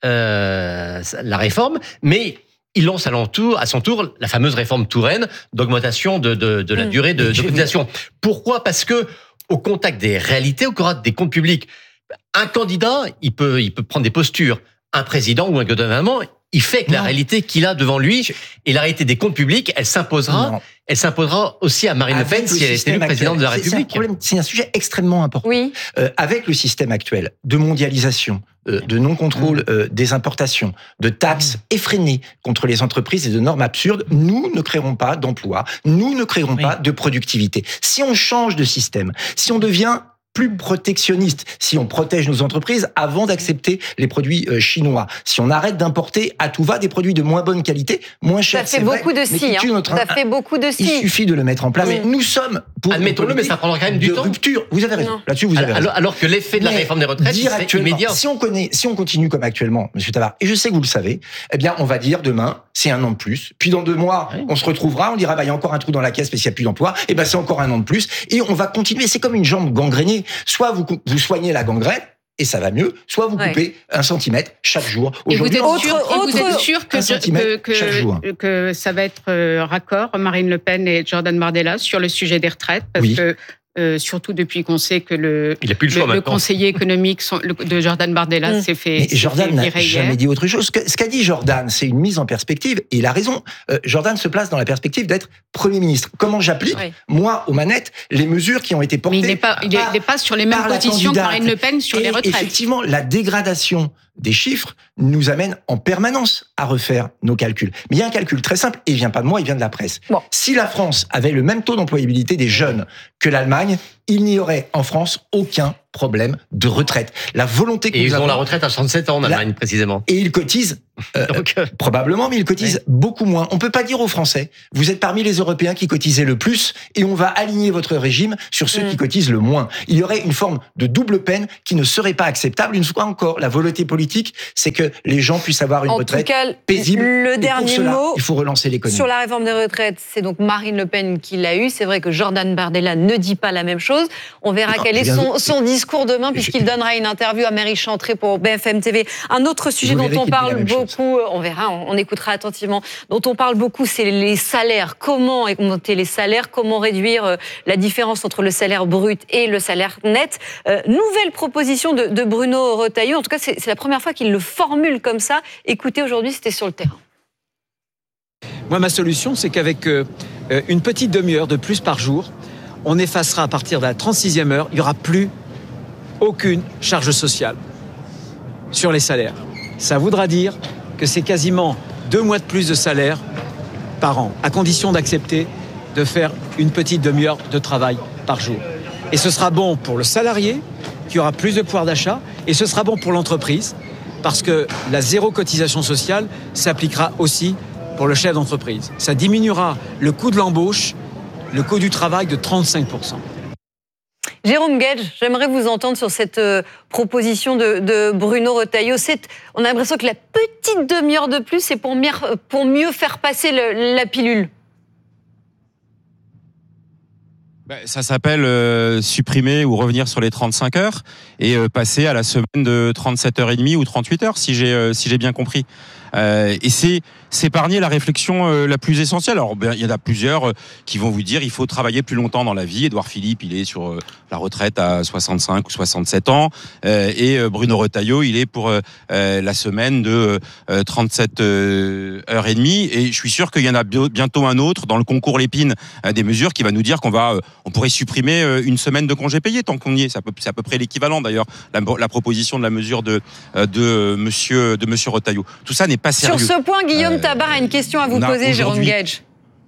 euh, la réforme, mais il lance à, l'entour, à son tour la fameuse réforme Touraine d'augmentation de, de, de la mmh. durée de, de cotisation. Pourquoi ? Parce que au contact des réalités, au contact des comptes publics, un candidat, il peut, il peut prendre des postures. Un président ou un gouvernement, il fait que non. la réalité qu'il a devant lui et la réalité des comptes publics, elle s'imposera. Non. Elle s'imposera aussi à Marine Le Pen si elle est élue présidente de la République. C'est un, problème, c'est un sujet extrêmement important. Oui. Euh, avec le système actuel de mondialisation, euh, de non-contrôle euh, des importations, de taxes effrénées contre les entreprises et de normes absurdes, nous ne créerons pas d'emplois, nous ne créerons oui. pas de productivité. Si on change de système, si on devient plus protectionniste, si on protège nos entreprises avant d'accepter les produits chinois, si on arrête d'importer à tout va des produits de moins bonne qualité, moins chers, ça fait beaucoup vrai, de si, hein. notre... ça fait beaucoup de si. Il suffit de le mettre en place. Oui. Mais nous sommes pour admettons-le, mais ça prendra quand même du temps. Rupture. Vous avez raison. Non. Là-dessus, vous avez alors, raison. Alors que l'effet de la mais réforme des retraites, c'est immédiat. Si on connaît, si on continue comme actuellement, Monsieur Tabar, et je sais que vous le savez, eh bien, on va dire demain, c'est un an de plus. Puis dans deux mois, oui. on se retrouvera, on dira, bah, il y a encore un trou dans la caisse parce qu'il n'y a plus d'emploi. Et ben, c'est encore un an de plus. Et on va continuer. C'est comme une jambe gangrénée. Soit vous vous soignez la gangrène, et ça va mieux, soit vous coupez ouais. un centimètre chaque jour. Et vous êtes sûr, autre, vous êtes sûr que, que, que, que ça va être raccord, Marine Le Pen et Jordan Bardella, sur le sujet des retraites, parce oui. que Euh, surtout depuis qu'on sait que le, Il a plus le, choix le, le conseiller économique son, le, de Jordan Bardella mmh. s'est fait. Mais Jordan n'a jamais hier. dit autre chose. Ce qu'a dit Jordan, c'est une mise en perspective, et il a raison. Euh, Jordan se place dans la perspective d'être Premier ministre. Comment j'applique, oui. moi, aux manettes, les mesures qui ont été portées. Mais il n'est pas, il n'est pas sur les mêmes positions que Marine Le Pen sur et les retraites. Effectivement, la dégradation des chiffres nous amène en permanence à refaire nos calculs. Mais il y a un calcul très simple, et il vient pas de moi, il vient de la presse. Bon. Si la France avait le même taux d'employabilité des jeunes que l'Allemagne, il n'y aurait en France aucun problème de retraite. La volonté que et nous ils avons, ont la retraite à soixante-sept ans en Allemagne, la, précisément. Et ils cotisent, euh, Donc, euh, probablement, mais ils cotisent oui. beaucoup moins. On peut pas dire aux Français, vous êtes parmi les Européens qui cotisaient le plus, et on va aligner votre régime sur ceux mmh. qui cotisent le moins. Il y aurait une forme de double peine qui ne serait pas acceptable. Une fois encore, la volonté politique, c'est que les gens puissent avoir une en retraite tout cas, paisible. Le et dernier pour cela, mot, il faut relancer l'économie. Sur la réforme des retraites, c'est donc Marine Le Pen qui l'a eu. C'est vrai que Jordan Bardella ne dit pas la même chose. On verra non, quel est son, son discours demain, puisqu'il je... donnera une interview à Mary Chantré pour B F M T V. Un autre sujet dont on parle beaucoup, chose. on verra, on, on écoutera attentivement, dont on parle beaucoup, c'est les salaires. Comment augmenter les salaires? Comment réduire la différence entre le salaire brut et le salaire net? euh, Nouvelle proposition de, de Bruno Retailleau. En tout cas, c'est, c'est la première fois qu'il le formule comme ça. Écoutez, aujourd'hui, c'était sur le terrain. Moi, ma solution, c'est qu'avec euh, une petite demi-heure de plus par jour, on effacera à partir de la trente-sixième heure, il n'y aura plus aucune charge sociale sur les salaires. Ça voudra dire que c'est quasiment deux mois de plus de salaire par an, à condition d'accepter de faire une petite demi-heure de travail par jour. Et ce sera bon pour le salarié, qui aura plus de pouvoir d'achat, et ce sera bon pour l'entreprise, parce que la zéro cotisation sociale s'appliquera aussi pour le chef d'entreprise. Ça diminuera le coût de l'embauche, le coût du travail de trente-cinq pour cent. Jérôme Guedj, j'aimerais vous entendre sur cette euh, proposition de, de Bruno Retailleau. C'est, on a l'impression que la petite demi-heure de plus, c'est pour mieux, pour mieux faire passer le, la pilule. Ça s'appelle euh, supprimer ou revenir sur les trente-cinq heures et euh, passer à la semaine de trente-sept heures trente ou trente-huit heures, si j'ai, euh, si j'ai bien compris. Euh, et c'est s'épargner la réflexion euh, la plus essentielle. Alors, ben, il y en a plusieurs euh, qui vont vous dire il faut travailler plus longtemps dans la vie. Édouard Philippe, il est sur euh, la retraite à soixante-cinq ou soixante-sept ans. Euh, et euh, Bruno Retailleau, il est pour euh, euh, la semaine de euh, trente-sept heures trente. Et je suis sûr qu'il y en a bientôt un autre dans le concours Lépine euh, des mesures qui va nous dire qu'on va, euh, on pourrait supprimer euh, une semaine de congé payé tant qu'on y est. C'est à peu, c'est à peu près l'équivalent d'ailleurs, la, la proposition de la mesure de, euh, de, monsieur, de monsieur Retailleau. Tout ça n'est pas sérieux. Sur ce point, Guillaume euh, Tabar a une question à vous poser, Jérôme Guedj.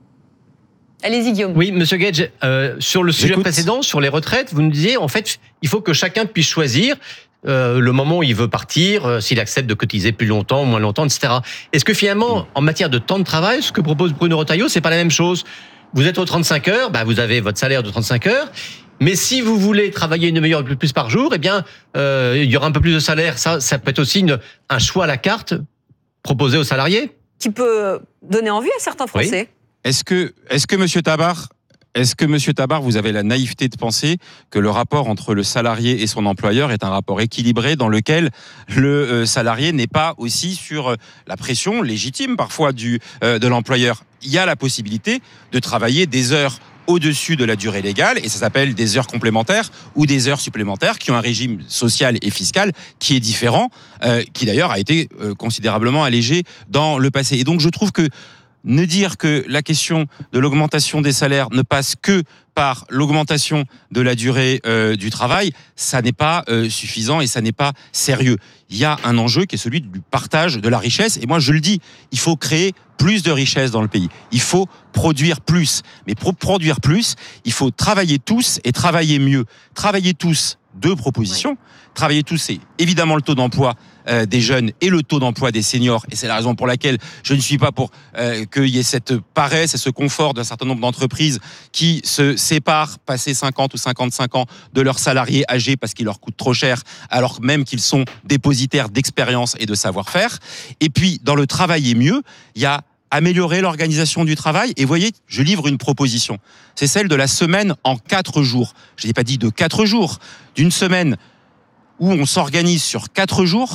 Allez-y, Guillaume. Oui, monsieur Guedj, euh, sur le sujet J'écoute. précédent, sur les retraites, vous nous disiez, en fait, il faut que chacun puisse choisir euh, le moment où il veut partir, euh, s'il accepte de cotiser plus longtemps, moins longtemps, et cetera. Est-ce que finalement, mmh. en matière de temps de travail, ce que propose Bruno Retailleau, c'est pas la même chose? Vous êtes aux trente-cinq heures, bah, vous avez votre salaire de trente-cinq heures. Mais si vous voulez travailler une demi-heure de plus par jour, eh bien, euh, il y aura un peu plus de salaire. Ça, ça peut être aussi une, un choix à la carte proposé aux salariés. Qui peut donner envie à certains Français. Oui. Est-ce que, est-ce que Monsieur Tabar, est-ce que Monsieur Tabar, vous avez la naïveté de penser que le rapport entre le salarié et son employeur est un rapport équilibré dans lequel le euh, salarié n'est pas aussi sur euh, la pression légitime parfois du euh, de l'employeur? Il y a la possibilité de travailler des heures au-dessus de la durée légale, et ça s'appelle des heures complémentaires ou des heures supplémentaires qui ont un régime social et fiscal qui est différent, euh, qui d'ailleurs a été euh, considérablement allégé dans le passé. Et donc je trouve que ne dire que la question de l'augmentation des salaires ne passe que par l'augmentation de la durée euh, du travail, ça n'est pas euh, suffisant et ça n'est pas sérieux. Il y a un enjeu qui est celui du partage de la richesse, et moi je le dis, il faut créer plus de richesse dans le pays. Il faut produire plus. Mais pour produire plus, il faut travailler tous et travailler mieux. Travailler tous, deux propositions. Oui. Travailler tous, c'est évidemment le taux d'emploi euh, des jeunes et le taux d'emploi des seniors. Et c'est la raison pour laquelle je ne suis pas pour euh, qu'il y ait cette paresse et ce confort d'un certain nombre d'entreprises qui se séparent, passé cinquante ou cinquante-cinq ans, de leurs salariés âgés parce qu'ils leur coûtent trop cher, alors même qu'ils sont dépositaires d'expérience et de savoir-faire. Et puis, dans le travailler mieux, il y a améliorer l'organisation du travail. Et voyez, je livre une proposition. C'est celle de la semaine en quatre jours. Je n'ai pas dit de quatre jours, d'une semaine où on s'organise sur quatre jours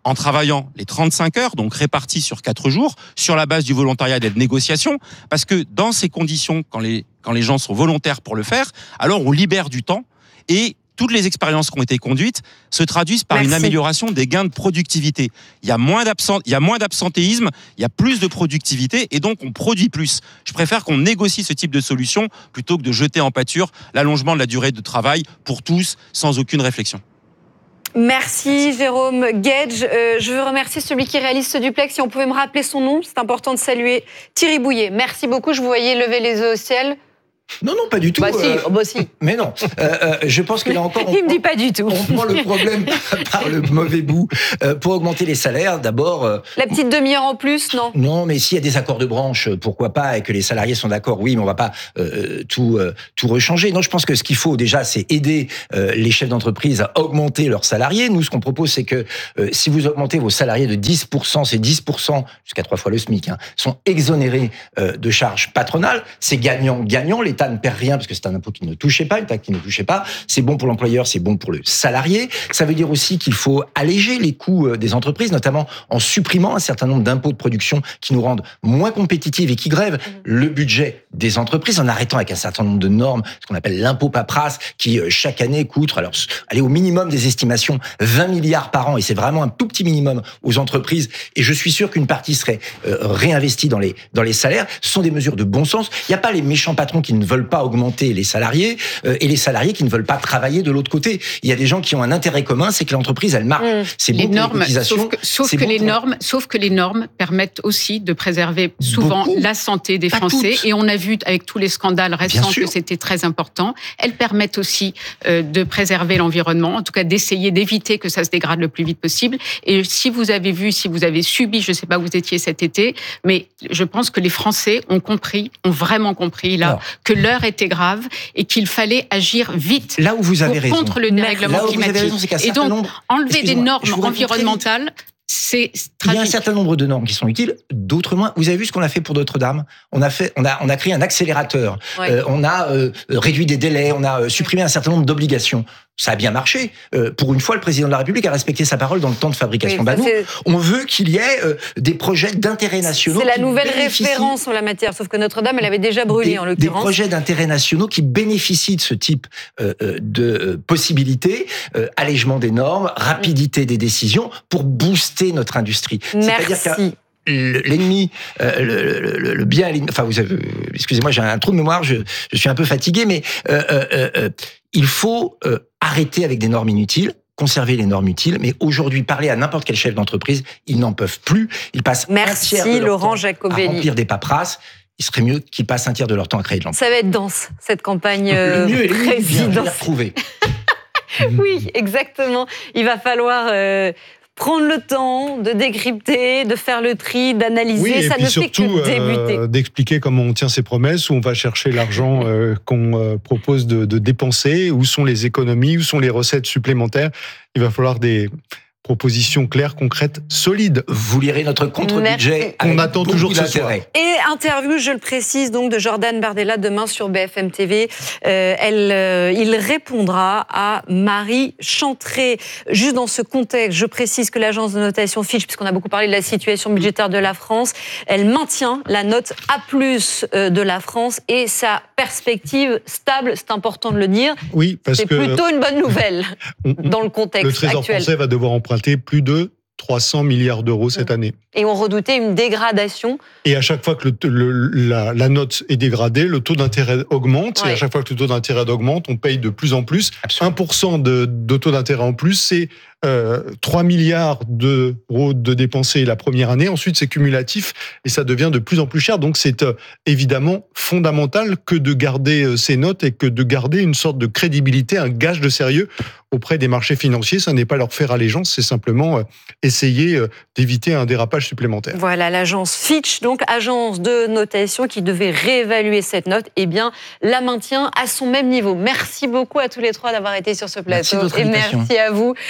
en travaillant les trente-cinq heures, donc réparties sur quatre jours, sur la base du volontariat et de négociation, parce que dans ces conditions, quand les, quand les gens sont volontaires pour le faire, alors on libère du temps et toutes les expériences qui ont été conduites se traduisent par Merci. une amélioration des gains de productivité. Il y a moins d'absent, il y a moins d'absentéisme, il y a plus de productivité et donc on produit plus. Je préfère qu'on négocie ce type de solution plutôt que de jeter en pâture l'allongement de la durée de travail pour tous sans aucune réflexion. Merci Jérôme Guedj. Euh, je veux remercier celui qui réalise ce duplex. Si on pouvait me rappeler son nom, c'est important de saluer Thierry Bouillet. Merci beaucoup, je vous voyais lever les yeux au ciel. Non, non, pas du tout. Bah si, euh, oh bah si. Mais non, euh, euh, je pense que là encore, on, Il me dit pas du tout. on prend le problème par le mauvais bout. Euh, pour augmenter les salaires, d'abord... Euh, La petite demi-heure en plus, non? Non, mais s'il y a des accords de branche, pourquoi pas, et que les salariés sont d'accord, oui, mais on va pas euh, tout euh, tout rechanger. Non, je pense que ce qu'il faut déjà, c'est aider euh, les chefs d'entreprise à augmenter leurs salariés. Nous, ce qu'on propose, c'est que euh, si vous augmentez vos salariés de dix pour cent, c'est dix pour cent, jusqu'à trois fois le SMIC, hein, sont exonérés euh, de charges patronales. C'est gagnant-gagnant. L'État ne perd rien parce que c'est un impôt qui ne touchait pas, une taxe qui ne touchait pas. C'est bon pour l'employeur, c'est bon pour le salarié. Ça veut dire aussi qu'il faut alléger les coûts des entreprises, notamment en supprimant un certain nombre d'impôts de production qui nous rendent moins compétitifs et qui grèvent mmh. le budget des entreprises, en arrêtant avec un certain nombre de normes, ce qu'on appelle l'impôt paperasse, qui chaque année coûte, alors allez au minimum des estimations, vingt milliards par an, et c'est vraiment un tout petit minimum aux entreprises. Et je suis sûr qu'une partie serait euh, réinvestie dans les dans les salaires. Ce sont des mesures de bon sens. Il n'y a pas les méchants patrons qui ne veulent pas augmenter les salariés euh, et les salariés qui ne veulent pas travailler de l'autre côté. Il y a des gens qui ont un intérêt commun, c'est que l'entreprise elle marche. Mmh. C'est les bon normes, pour les cotisations. sauf que, sauf que bon les pour... normes, sauf que les normes permettent aussi de préserver souvent Beaucoup. la santé des Pas Français. toutes. Et on a vu avec tous les scandales récents que c'était très important. Elles permettent aussi euh, de préserver l'environnement, en tout cas d'essayer d'éviter que ça se dégrade le plus vite possible. Et si vous avez vu, si vous avez subi, je ne sais pas où vous étiez cet été, mais je pense que les Français ont compris, ont vraiment compris là, Alors, que l'heure était grave et qu'il fallait agir vite. Là où vous avez raison. Contre le dérèglement climatique. Raison, c'est et donc, nombre, enlever des normes environnementales, c'est tragique. Il y a un certain nombre de normes qui sont utiles, d'autres moins. Vous avez vu ce qu'on a fait pour Notre-Dame ? On a fait, on a, on a créé un accélérateur. Ouais. Euh, on a euh, réduit des délais, on a euh, supprimé un certain nombre d'obligations. Ça a bien marché. Euh, pour une fois, le président de la République a respecté sa parole dans le temps de fabrication. Oui, bah nous, on veut qu'il y ait euh, des projets d'intérêt nationaux. C'est la nouvelle référence en la matière, sauf que Notre-Dame, elle avait déjà brûlé des, en l'occurrence. Des projets d'intérêt nationaux qui bénéficient de ce type euh, de euh, possibilités, euh, allègement des normes, rapidité des décisions, pour booster notre industrie. Merci. C'est-à-dire l'ennemi, euh, le, le, le bien, enfin vous avez, excusez-moi, j'ai un trou de mémoire, je, je suis un peu fatigué, mais euh, euh, euh, il faut euh, arrêter avec des normes inutiles, conserver les normes utiles, mais aujourd'hui, parler à n'importe quel chef d'entreprise, ils n'en peuvent plus, ils passent Merci, un tiers de leur Laurent temps Jacobelli. à remplir des paperasses. Il serait mieux qu'ils passent un tiers de leur temps à créer de l'emploi. Ça va être dense, cette campagne euh, le mieux est présidentielle. Je l'ai retrouvé. Oui, exactement. Il va falloir... Euh, prendre le temps de décrypter, de faire le tri, d'analyser, oui, ça ne fait que débuter. Euh, d'expliquer comment on tient ses promesses, où on va chercher l'argent euh, qu'on euh, propose de, de dépenser, où sont les économies, où sont les recettes supplémentaires. Il va falloir des propositions claires, concrètes, solides. Vous lirez notre contre-budget. On attend toujours ce soir. Et interview, je le précise, donc de Jordan Bardella demain sur B F M T V. Euh, elle, euh, il répondra à Marie Chantré. Juste dans ce contexte, je précise que l'agence de notation Fitch, puisqu'on a beaucoup parlé de la situation budgétaire de la France, elle maintient la note A plus de la France et sa perspective stable. C'est important de le dire. Oui, parce c'est que c'est plutôt une bonne nouvelle dans le contexte le Trésor actuel. français va devoir emprunter plus de trois cents milliards d'euros cette année. Et on redoutait une dégradation. Et à chaque fois que le, le, la, la note est dégradée, le taux d'intérêt augmente. Ouais. Et à chaque fois que le taux d'intérêt augmente, on paye de plus en plus. Absolument. un pour cent de, de taux d'intérêt en plus, c'est euh, trois milliards d'euros de dépensés la première année. Ensuite, c'est cumulatif et ça devient de plus en plus cher. Donc, c'est euh, évidemment fondamental que de garder euh, ces notes et que de garder une sorte de crédibilité, un gage de sérieux auprès des marchés financiers. Ça n'est pas leur faire allégeance, c'est simplement euh, essayer euh, d'éviter un dérapage supplémentaire. Voilà, l'agence Fitch, donc agence de notation qui devait réévaluer cette note, eh bien, la maintient à son même niveau. Merci beaucoup à tous les trois d'avoir été sur ce plateau. Merci de votre et invitation. merci à vous, Laurent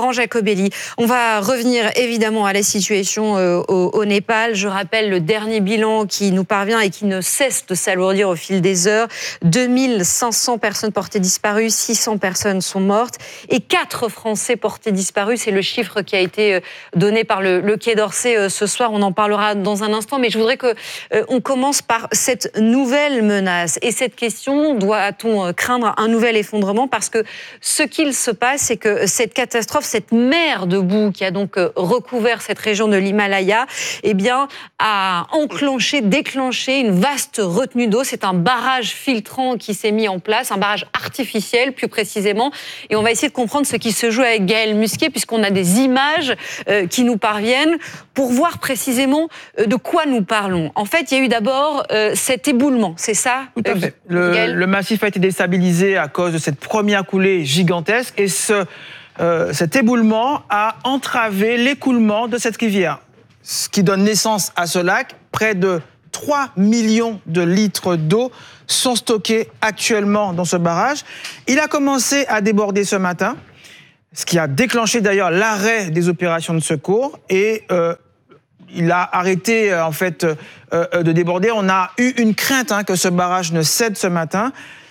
Laurent Jacobelli. On va revenir évidemment à la situation euh, au, au Népal. Je rappelle le dernier bilan qui nous parvient et qui ne cesse de s'alourdir au fil des heures. deux mille cinq cents personnes portées disparues, six cents personnes sont mortes et quatre Français portés disparus. C'est le chiffre qui a été donné par le, le Quai d'Orsay euh, ce soir. On en parlera dans un instant, mais je voudrais que euh, on commence par cette nouvelle menace et cette question: doit-on craindre un nouvel effondrement? Parce que ce qu'il se passe, c'est que cette catastrophe, cette mer de boue qui a donc recouvert cette région de l'Himalaya, eh bien, a enclenché, déclenché une vaste retenue d'eau. C'est un barrage filtrant qui s'est mis en place, un barrage artificiel plus précisément. Et on va essayer de comprendre ce qui se joue avec Gaël Musquet, puisqu'on a des images euh, qui nous parviennent pour voir précisément euh, de quoi nous parlons. En fait, il y a eu d'abord euh, cet éboulement, c'est ça? Tout à fait. Le, le massif a été déstabilisé à cause de cette première coulée gigantesque et ce, euh, cet éboulement a entravé l'écoulement de cette rivière, ce qui donne naissance à ce lac. Près de trois millions de litres d'eau sont stockés actuellement dans ce barrage. Il a commencé à déborder ce matin, ce qui a déclenché d'ailleurs l'arrêt des opérations de secours et euh, il a arrêté en fait euh, de déborder. On a eu une crainte hein, que ce barrage ne cède ce matin.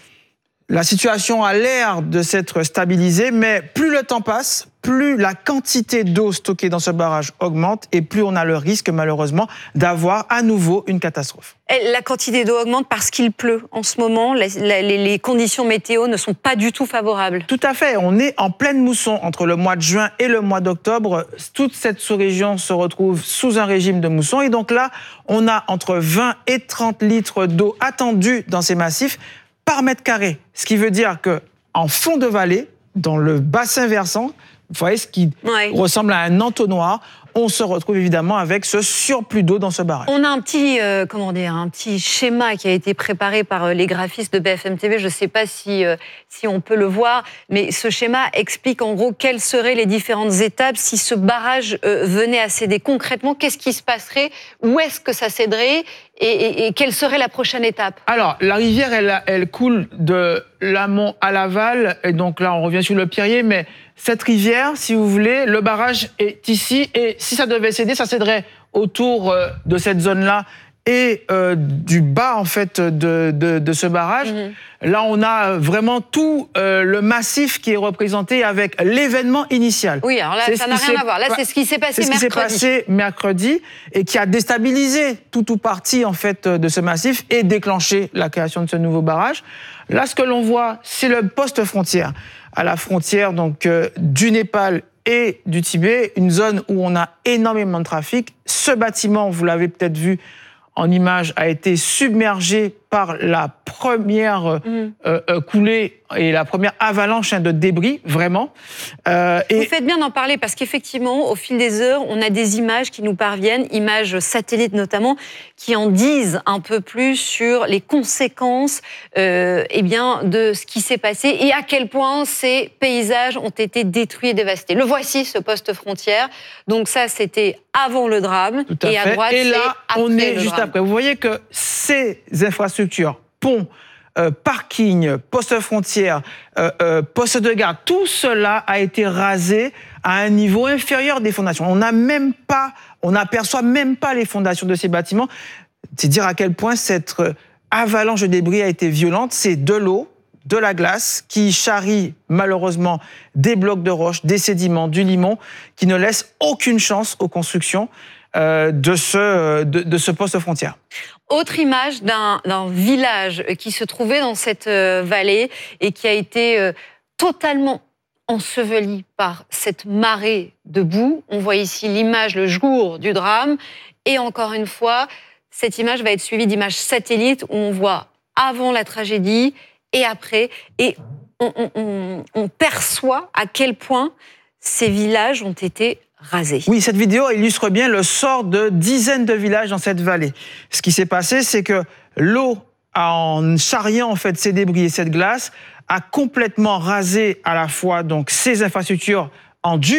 La situation a l'air de s'être stabilisée, mais plus le temps passe, plus la quantité d'eau stockée dans ce barrage augmente et plus on a le risque, malheureusement, d'avoir à nouveau une catastrophe. La quantité d'eau augmente parce qu'il pleut en ce moment. Les, les, les conditions météo ne sont pas du tout favorables. Tout à fait. On est en pleine mousson entre le mois de juin et le mois d'octobre. Toute cette sous-région se retrouve sous un régime de mousson. Et donc là, on a entre vingt et trente litres d'eau attendus dans ces massifs par mètre carré. Ce qui veut dire qu'en fond de vallée, dans le bassin versant, vous voyez ce qui ouais. ressemble à un entonnoir, on se retrouve évidemment avec ce surplus d'eau dans ce barrage. On a un petit, euh, comment dire, un petit schéma qui a été préparé par les graphistes de B F M T V. Je ne sais pas si, euh, si on peut le voir, mais ce schéma explique en gros quelles seraient les différentes étapes si ce barrage euh, venait à céder. Concrètement, qu'est-ce qui se passerait? Où est-ce que ça céderait? Et, et, et quelle serait la prochaine étape? Alors, la rivière, elle, elle coule de l'amont à l'aval, et donc là, on revient sur le Pierrier, mais cette rivière, si vous voulez, le barrage est ici, et si ça devait céder, ça céderait autour euh, de cette zone-là et euh, du bas, en fait, de, de, de ce barrage. Mmh. Là, on a vraiment tout euh, le massif qui est représenté avec l'événement initial. Oui, alors là, c'est ça n'a rien à voir. Là, c'est ce qui s'est passé mercredi. C'est ce qui s'est passé mercredi et qui a déstabilisé tout ou partie, en fait, de ce massif et déclenché la création de ce nouveau barrage. Là, ce que l'on voit, c'est le poste frontière. À la frontière, donc, euh, du Népal et du Tibet, une zone où on a énormément de trafic. Ce bâtiment, vous l'avez peut-être vu en image, a été submergé par la première mmh. euh, euh, coulée et la première avalanche hein, de débris, vraiment. Euh, et... Vous faites bien d'en parler parce qu'effectivement, au fil des heures, on a des images qui nous parviennent, images satellites notamment, qui en disent un peu plus sur les conséquences euh, eh bien, de ce qui s'est passé et à quel point ces paysages ont été détruits et dévastés. Le voici, ce poste frontière. Donc ça, c'était avant le drame. Tout à et à fait. droite, et là, c'est on est le juste drame. après. Vous voyez que ces infrastructures, ponts, euh, parking, poste frontière, euh, euh, poste de garde, tout cela a été rasé à un niveau inférieur des fondations. On n'a même pas, on n'aperçoit même pas les fondations de ces bâtiments. C'est dire à quel point cette avalanche de débris a été violente. C'est de l'eau, de la glace qui charrie malheureusement des blocs de roches, des sédiments, du limon, qui ne laissent aucune chance aux constructions euh, de, ce, de, de ce poste frontière. Autre image d'un, d'un village qui se trouvait dans cette vallée et qui a été euh, totalement enseveli par cette marée de boue. On voit ici l'image le jour du drame. Et encore une fois, cette image va être suivie d'images satellites où on voit avant la tragédie et après. Et on, on, on, on perçoit à quel point ces villages ont été rasés. Oui, cette vidéo illustre bien le sort de dizaines de villages dans cette vallée. Ce qui s'est passé, c'est que l'eau, en charriant en fait ces débris et cette glace, a complètement rasé à la fois donc ces infrastructures en dur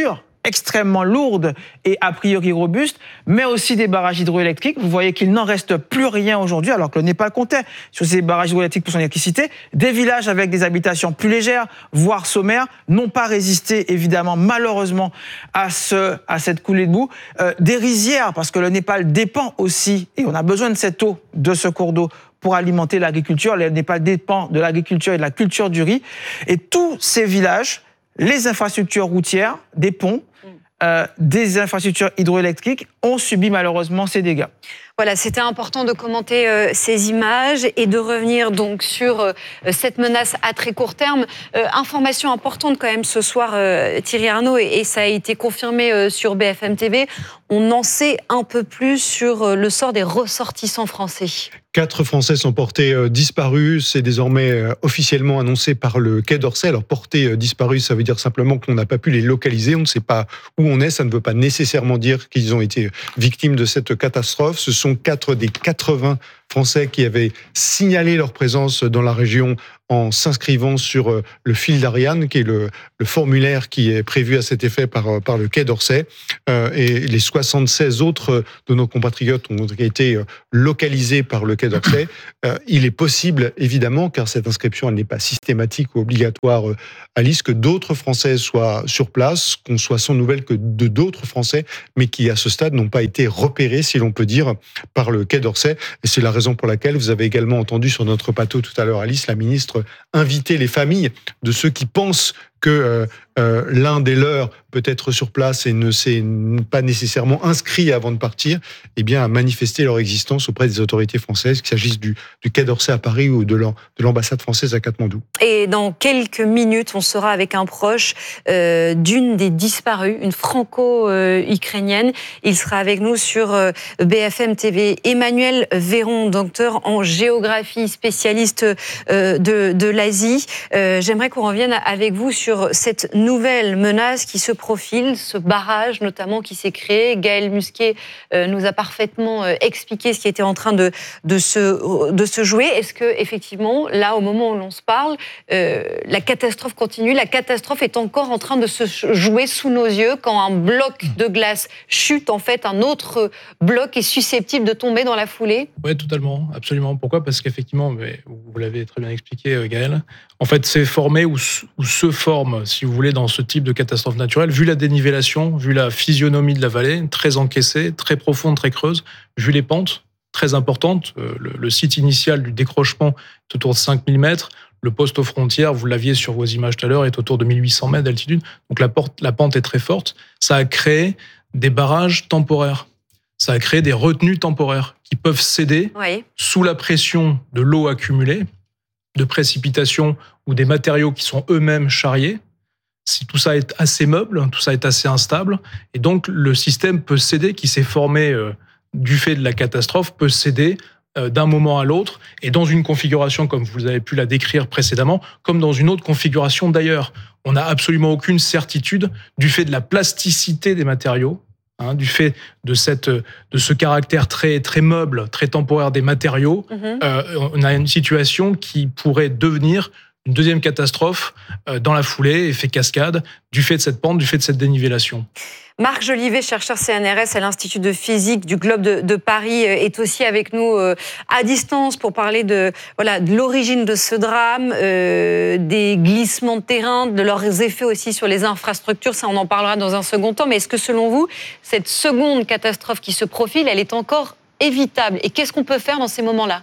extrêmement lourdes et a priori robustes, mais aussi des barrages hydroélectriques. Vous voyez qu'il n'en reste plus rien aujourd'hui, alors que le Népal comptait sur ces barrages hydroélectriques pour son électricité. Des villages avec des habitations plus légères, voire sommaires, n'ont pas résisté, évidemment, malheureusement, à, ce, à cette coulée de boue. Euh, des rizières, parce que le Népal dépend aussi, et on a besoin de cette eau, de ce cours d'eau, pour alimenter l'agriculture. Le Népal dépend de l'agriculture et de la culture du riz. Et tous ces villages, les infrastructures routières, des ponts, euh, des infrastructures hydroélectriques, ont subi malheureusement ces dégâts. Voilà, c'était important de commenter euh, ces images et de revenir donc sur euh, cette menace à très court terme. Euh, information importante quand même ce soir, euh, Thierry Arnaud, et, et ça a été confirmé euh, sur B F M T V. On en sait un peu plus sur euh, le sort des ressortissants français. Quatre Français sont portés euh, disparus. C'est désormais euh, officiellement annoncé par le Quai d'Orsay. Alors, portés euh, disparus, ça veut dire simplement qu'on n'a pas pu les localiser. On ne sait pas où on est. Ça ne veut pas nécessairement dire qu'ils ont été victimes de cette catastrophe. Ce sont quatre des quatre-vingts Français qui avaient signalé leur présence dans la région en s'inscrivant sur le fil d'Ariane, qui est le, le formulaire qui est prévu à cet effet par, par le Quai d'Orsay. Euh, et les soixante-seize autres de nos compatriotes ont été localisés par le Quai d'Orsay. Euh, il est possible, évidemment, car cette inscription elle n'est pas systématique ou obligatoire, Alice, que d'autres Français soient sur place, qu'on soit sans nouvelles que de d'autres Français, mais qui, à ce stade, n'ont pas été repérés, si l'on peut dire, par le Quai d'Orsay. Et c'est la raison pour laquelle vous avez également entendu sur notre plateau tout à l'heure, Alice, la ministre inviter les familles de ceux qui pensent que euh, euh, l'un des leurs peut être sur place et ne s'est pas nécessairement inscrit avant de partir, eh bien, à manifester leur existence auprès des autorités françaises, qu'il s'agisse du, du Quai d'Orsay à Paris ou de l'ambassade française à Katmandou. Et dans quelques minutes, on sera avec un proche euh, d'une des disparues, une franco-ukrainienne. Il sera avec nous sur euh, B F M T V. Emmanuel Véron, docteur en géographie, spécialiste euh, de, de l'Asie. Euh, J'aimerais qu'on revienne avec vous sur sur cette nouvelle menace qui se profile, ce barrage notamment qui s'est créé. Gaël Musquet euh, nous a parfaitement euh, expliqué ce qui était en train de, de, se, de se jouer. Est-ce que effectivement, là, au moment où l'on se parle, euh, la catastrophe continue, la catastrophe est encore en train de se jouer sous nos yeux quand un bloc de glace chute, en fait, un autre bloc est susceptible de tomber dans la foulée? Oui, totalement, absolument. Pourquoi? Parce qu'effectivement, mais vous l'avez très bien expliqué, Gaël, en fait, c'est formé ou, ou se forme, si vous voulez, dans ce type de catastrophe naturelle, vu la dénivellation, vu la physionomie de la vallée, très encaissée, très profonde, très creuse, vu les pentes très importantes. Le, le site initial du décrochement est autour de cinq mille mètres. Le poste aux frontières, vous l'aviez sur vos images tout à l'heure, est autour de mille huit cents mètres d'altitude. Donc la, porte, la pente est très forte. Ça a créé des barrages temporaires. Ça a créé des retenues temporaires qui peuvent céder oui. sous la pression de l'eau accumulée, de précipitations ou des matériaux qui sont eux-mêmes charriés. Si tout ça est assez meuble, tout ça est assez instable, et donc le système peut céder, qui s'est formé euh, du fait de la catastrophe, peut céder euh, d'un moment à l'autre, et dans une configuration, comme vous avez pu la décrire précédemment, comme dans une autre configuration d'ailleurs. On n'a absolument aucune certitude du fait de la plasticité des matériaux, Hein, du fait de, cette, de ce caractère très, très meuble, très temporaire des matériaux, mmh. euh, on a une situation qui pourrait devenir une deuxième catastrophe euh, dans la foulée, effet cascade, du fait de cette pente, du fait de cette dénivellation. Marc Jolivet, chercheur C N R S à l'Institut de physique du Globe de, de Paris, est aussi avec nous euh, à distance pour parler de, voilà, de l'origine de ce drame, euh, des glissements de terrain, de leurs effets aussi sur les infrastructures. Ça, on en parlera dans un second temps. Mais est-ce que, selon vous, cette seconde catastrophe qui se profile, elle est encore évitable? Et qu'est-ce qu'on peut faire dans ces moments-là?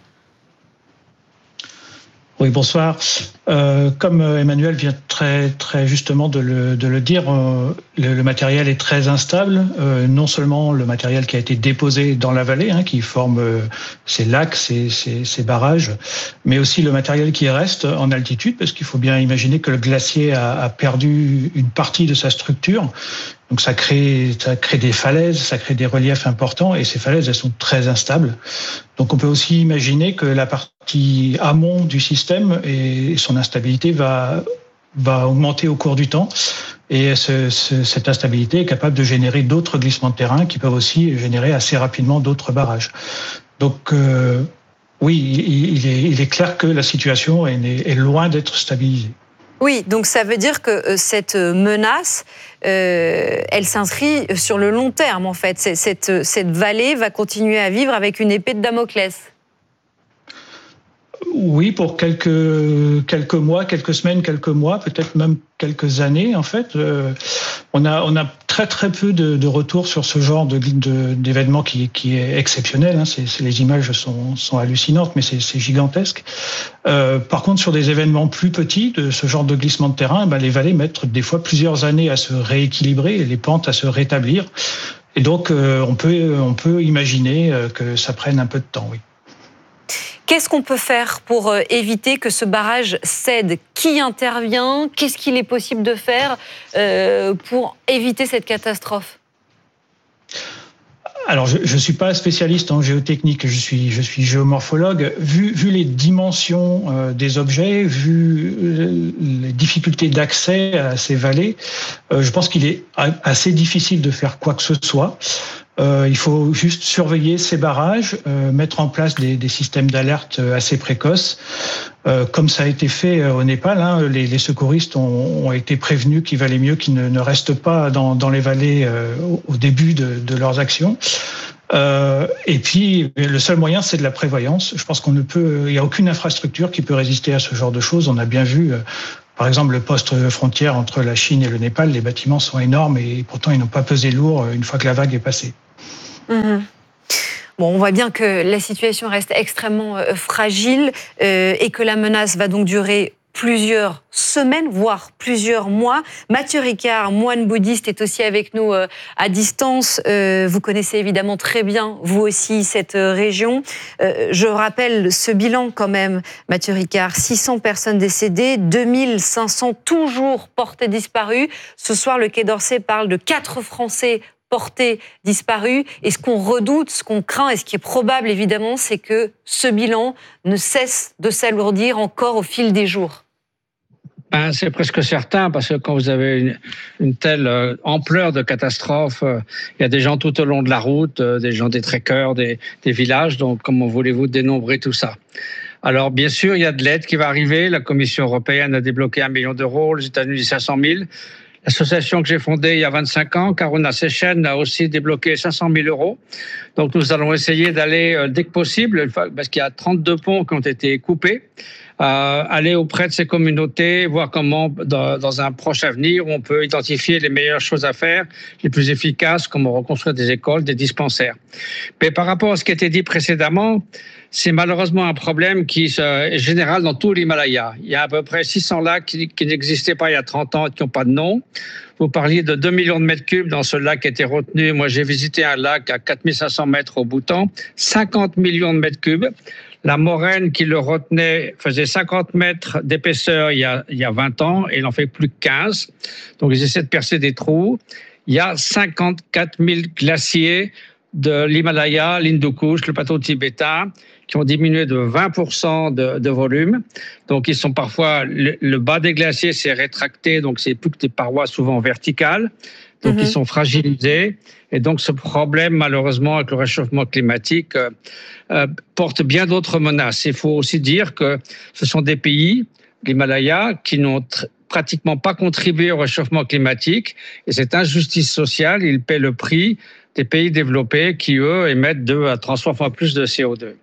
Oui, bonsoir. Euh, comme Emmanuel vient très, très justement de le, de le dire, euh, le, le matériel est très instable. Euh, non seulement le matériel qui a été déposé dans la vallée, hein, qui forme euh, ces lacs, ces, ces, ces barrages, mais aussi le matériel qui reste en altitude, parce qu'il faut bien imaginer que le glacier a, a perdu une partie de sa structure. Donc ça crée, ça crée des falaises, ça crée des reliefs importants, et ces falaises, elles sont très instables. Donc on peut aussi imaginer que la partie amont du système et son instabilité va, va augmenter au cours du temps. Et ce, ce, cette instabilité est capable de générer d'autres glissements de terrain qui peuvent aussi générer assez rapidement d'autres barrages. Donc euh, oui, il est, il est clair que la situation est, est loin d'être stabilisée. Oui, donc ça veut dire que cette menace, euh, elle s'inscrit sur le long terme, en fait. Cette, cette vallée va continuer à vivre avec une épée de Damoclès. Oui, pour quelques, quelques mois, quelques semaines, quelques mois, peut-être même quelques années, en fait. Euh, on, a, on a très très peu de, de retours sur ce genre de, de, d'événement qui, qui est exceptionnel. Hein. C'est, c'est, les images sont, sont hallucinantes, mais c'est, c'est gigantesque. Euh, par contre, sur des événements plus petits, de ce genre de glissement de terrain, ben, les vallées mettent des fois plusieurs années à se rééquilibrer, et les pentes à se rétablir. Et donc, euh, on peut, on peut imaginer que ça prenne un peu de temps, oui. Qu'est-ce qu'on peut faire pour éviter que ce barrage cède? Qui intervient? Qu'est-ce qu'il est possible de faire euh, pour éviter cette catastrophe? Alors, je ne suis pas spécialiste en géotechnique, je suis, je suis géomorphologue. Vu, vu les dimensions euh, des objets, vu euh, les difficultés d'accès à ces vallées, euh, je pense qu'il est assez difficile de faire quoi que ce soit. Euh, il faut juste surveiller ces barrages, euh, mettre en place des, des systèmes d'alerte assez précoces, euh, comme ça a été fait au Népal. Hein, les, les secouristes ont, ont été prévenus qu'il valait mieux qu'ils ne, ne restent pas dans, dans les vallées euh, au, au début de, de leurs actions. Euh, et puis, le seul moyen, c'est de la prévoyance. Je pense qu'on ne peut, il n'y a aucune infrastructure qui peut résister à ce genre de choses. On a bien vu. Euh, Par exemple, le poste frontière entre la Chine et le Népal, les bâtiments sont énormes et pourtant ils n'ont pas pesé lourd une fois que la vague est passée. Mmh. Bon, on voit bien que la situation reste extrêmement euh, fragile euh, et que la menace va donc durer plusieurs semaines, voire plusieurs mois. Mathieu Ricard, moine bouddhiste, est aussi avec nous euh, à distance. Euh, vous connaissez évidemment très bien, vous aussi, cette euh, région. Euh, je rappelle ce bilan quand même, Mathieu Ricard. six cents personnes décédées, deux mille cinq cents toujours portés disparus. Ce soir, le Quai d'Orsay parle de quatre Français portés disparus. Et ce qu'on redoute, ce qu'on craint et ce qui est probable, évidemment, c'est que ce bilan ne cesse de s'alourdir encore au fil des jours. Ben, c'est presque certain, parce que quand vous avez une, une telle euh, ampleur de catastrophe, euh, il y a des gens tout au long de la route, euh, des gens des trekkers, des, des villages, donc comment voulez-vous dénombrer tout ça? Alors, bien sûr, il y a de l'aide qui va arriver. La Commission européenne a débloqué un million d'euros, les États-Unis cinq cent mille. L'association que j'ai fondée il y a vingt-cinq ans, Karuna Sechen, a aussi débloqué cinq cent mille euros. Donc, nous allons essayer d'aller, euh, dès que possible, parce qu'il y a trente-deux ponts qui ont été coupés, Euh, aller auprès de ces communautés, voir comment, dans, dans un proche avenir, on peut identifier les meilleures choses à faire, les plus efficaces, comment reconstruire des écoles, des dispensaires. Mais par rapport à ce qui a été dit précédemment, c'est malheureusement un problème qui est général dans tout l'Himalaya. Il y a à peu près six cents lacs qui, qui n'existaient pas il y a trente ans et qui n'ont pas de nom. Vous parliez de deux millions de mètres cubes dans ce lac qui a été retenu. Moi, j'ai visité un lac à quatre mille cinq cents mètres au Bhoutan, cinquante millions de mètres cubes. La moraine qui le retenait faisait cinquante mètres d'épaisseur il y a, il y a vingt ans et il n'en fait plus que quinze. Donc, ils essaient de percer des trous. Il y a cinquante-quatre mille glaciers de l'Himalaya, l'Hindu Kush, le plateau tibétain, qui ont diminué de vingt pour cent de, de volume. Donc, ils sont parfois, le, le bas des glaciers s'est rétracté, donc c'est plus que des parois souvent verticales. Donc, mm-hmm. ils sont fragilisés. Et donc, ce problème, malheureusement, avec le réchauffement climatique, euh, euh, porte bien d'autres menaces. Il faut aussi dire que ce sont des pays, l'Himalaya, qui n'ont tr- pratiquement pas contribué au réchauffement climatique. Et cette injustice sociale, ils paient le prix des pays développés qui, eux, émettent deux à trois fois plus de C O deux.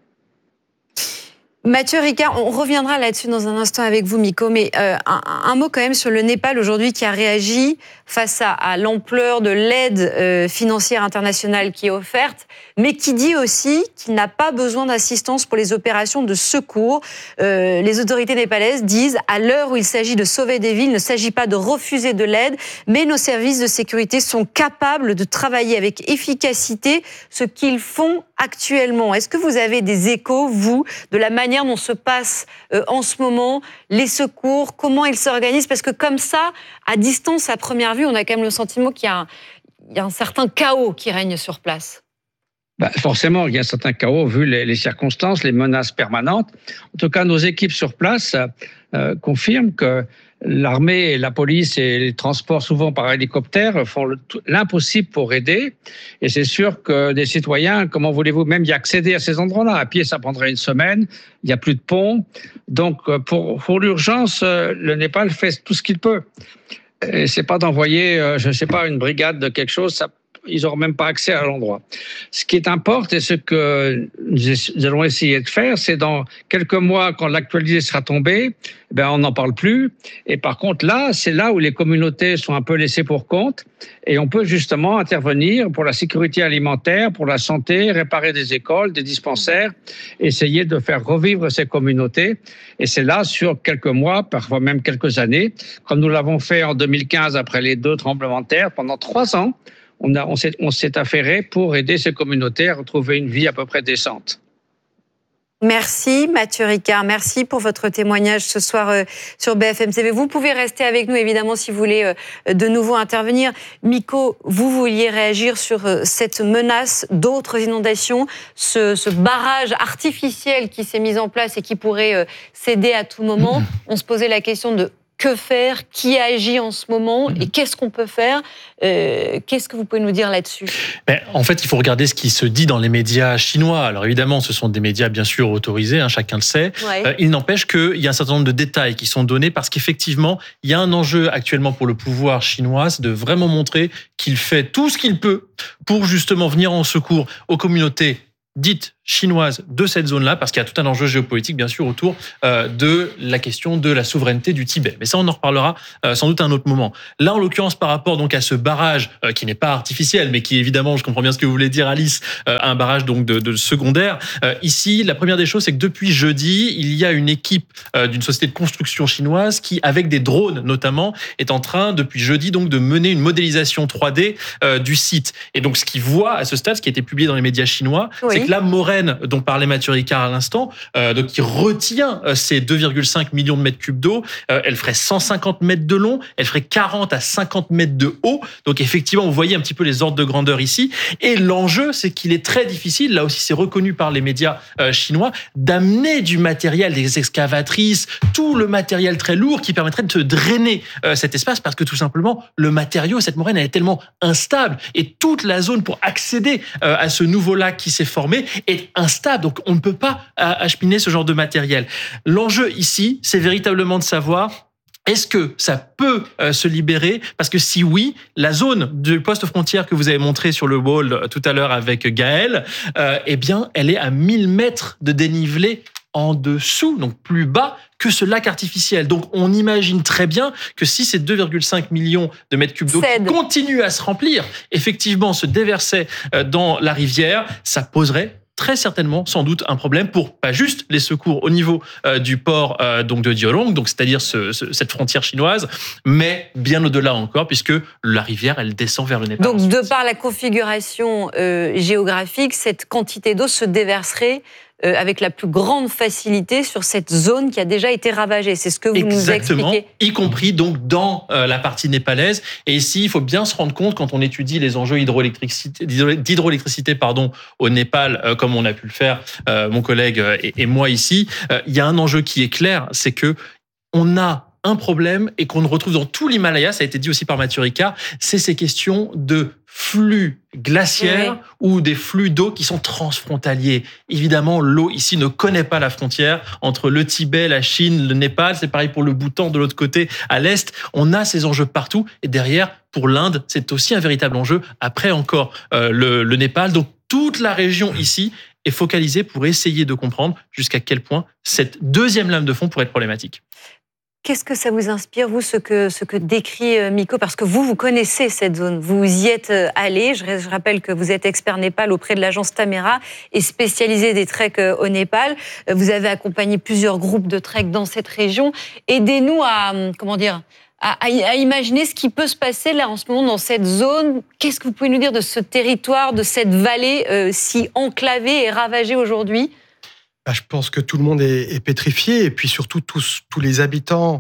Mathieu Ricard, on reviendra là-dessus dans un instant avec vous, Miko, mais euh, un, un mot quand même sur le Népal aujourd'hui qui a réagi face à, à l'ampleur de l'aide euh, financière internationale qui est offerte, mais qui dit aussi qu'il n'a pas besoin d'assistance pour les opérations de secours. Euh, les autorités népalaises disent, à l'heure où il s'agit de sauver des vies, il ne s'agit pas de refuser de l'aide, mais nos services de sécurité sont capables de travailler avec efficacité, ce qu'ils font actuellement. Est-ce que vous avez des échos, vous, de la manière dont se passent euh, en ce moment les secours, comment ils s'organisent? Parce que comme ça, à distance, à première vue, on a quand même le sentiment qu'il y a un, il y a un certain chaos qui règne sur place. Bah, forcément, il y a un certain chaos vu les, les circonstances, les menaces permanentes. En tout cas, nos équipes sur place euh, confirment que l'armée, la police et les transports, souvent par hélicoptère, font le, l'impossible pour aider. Et c'est sûr que des citoyens, comment voulez-vous même y accéder à ces endroits-là? À pied, ça prendrait une semaine. Il n'y a plus de pont. Donc, pour, pour l'urgence, le Népal fait tout ce qu'il peut. Et c'est pas d'envoyer, je ne sais pas, une brigade de quelque chose. Ça, ils n'auront même pas accès à l'endroit. Ce qui est important et ce que nous allons essayer de faire, c'est dans quelques mois, quand l'actualité sera tombée, ben on n'en parle plus. Et par contre, là, c'est là où les communautés sont un peu laissées pour compte. Et on peut justement intervenir pour la sécurité alimentaire, pour la santé, réparer des écoles, des dispensaires, essayer de faire revivre ces communautés. Et c'est là, sur quelques mois, parfois même quelques années, comme nous l'avons fait en deux mille quinze après les deux tremblements de terre, pendant trois ans, On, a, on, s'est, on s'est affairé pour aider ces communautés à retrouver une vie à peu près décente. Merci Mathieu Ricard, merci pour votre témoignage ce soir euh, sur B F M T V. Vous pouvez rester avec nous évidemment si vous voulez euh, de nouveau intervenir. Miko, vous vouliez réagir sur euh, cette menace d'autres inondations, ce, ce barrage artificiel qui s'est mis en place et qui pourrait euh, céder à tout moment. On se posait la question de que faire, qui agit en ce moment et qu'est-ce qu'on peut faire. euh, Qu'est-ce que vous pouvez nous dire là-dessus? Ben, en fait, il faut regarder ce qui se dit dans les médias chinois. Alors évidemment, ce sont des médias bien sûr autorisés, hein, chacun le sait. Ouais. Euh, il n'empêche qu'il y a un certain nombre de détails qui sont donnés parce qu'effectivement, il y a un enjeu actuellement pour le pouvoir chinois, c'est de vraiment montrer qu'il fait tout ce qu'il peut pour justement venir en secours aux communautés dites chinoise de cette zone-là, parce qu'il y a tout un enjeu géopolitique, bien sûr, autour euh, de la question de la souveraineté du Tibet. Mais ça, on en reparlera euh, sans doute à un autre moment. Là, en l'occurrence, par rapport donc à ce barrage euh, qui n'est pas artificiel, mais qui, évidemment, je comprends bien ce que vous voulez dire, Alice, euh, un barrage donc de, de secondaire. Euh, ici, la première des choses, c'est que depuis jeudi, il y a une équipe euh, d'une société de construction chinoise qui, avec des drones notamment, est en train, depuis jeudi, donc de mener une modélisation trois D euh, du site. Et donc, ce qu'ils voient à ce stade, ce qui a été publié dans les médias chinois, oui. c'est que la moraine dont parlait Mathieu Ricard à l'instant, euh, donc qui retient euh, ces deux virgule cinq millions de mètres cubes d'eau, euh, elle ferait cent cinquante mètres de long, elle ferait quarante à cinquante mètres de haut. Donc effectivement, vous voyez un petit peu les ordres de grandeur ici. Et l'enjeu, c'est qu'il est très difficile, là aussi c'est reconnu par les médias euh, chinois, d'amener du matériel, des excavatrices, tout le matériel très lourd qui permettrait de drainer euh, cet espace, parce que tout simplement, le matériau, cette moraine, elle est tellement instable. Et toute la zone pour accéder euh, à ce nouveau lac qui s'est formé est instable. Donc, on ne peut pas acheminer ce genre de matériel. L'enjeu ici, c'est véritablement de savoir est-ce que ça peut euh, se libérer? Parce que si oui, la zone du poste frontière que vous avez montré sur le wall tout à l'heure avec Gaël, euh, eh bien, elle est à mille mètres de dénivelé en dessous, donc plus bas que ce lac artificiel. Donc, on imagine très bien que si ces deux virgule cinq millions de mètres cubes d'eau qui continuent à se remplir, effectivement, se déversaient dans la rivière, ça poserait très certainement, sans doute, un problème pour pas juste les secours au niveau euh, du port euh, donc de Diolong, donc c'est-à-dire ce, ce, cette frontière chinoise, mais bien au-delà encore, puisque la rivière, elle descend vers le Népal. Donc, ensuite. De par la configuration euh, géographique, cette quantité d'eau se déverserait Euh, avec la plus grande facilité sur cette zone qui a déjà été ravagée. C'est ce que vous Exactement, nous expliquez. Y compris donc dans euh, la partie népalaise. Et ici, il faut bien se rendre compte, quand on étudie les enjeux hydroélectricité, d'hydroélectricité pardon, au Népal, euh, comme on a pu le faire, euh, mon collègue et, et moi ici, euh, il y a un enjeu qui est clair, c'est que on a un problème et qu'on retrouve dans tout l'Himalaya, ça a été dit aussi par Mathieu Ricard, c'est ces questions de flux glaciaires oui. ou des flux d'eau qui sont transfrontaliers. Évidemment, l'eau ici ne connaît pas la frontière entre le Tibet, la Chine, le Népal. C'est pareil pour le Bhoutan de l'autre côté, à l'est. On a ces enjeux partout. Et derrière, pour l'Inde, c'est aussi un véritable enjeu. Après encore, euh, le, le Népal. Donc, toute la région ici est focalisée pour essayer de comprendre jusqu'à quel point cette deuxième lame de fond pourrait être problématique. Qu'est-ce que ça vous inspire, vous, ce que, ce que décrit Miko? Parce que vous, vous connaissez cette zone, vous y êtes allé. Je, je rappelle que vous êtes expert Népal auprès de l'agence Tamera et spécialisé des treks au Népal. Vous avez accompagné plusieurs groupes de trek dans cette région. Aidez-nous à, comment dire, à, à imaginer ce qui peut se passer là en ce moment dans cette zone. Qu'est-ce que vous pouvez nous dire de ce territoire, de cette vallée euh, si enclavée et ravagée aujourd'hui? Je pense que tout le monde est, est pétrifié, et puis surtout tous, tous les habitants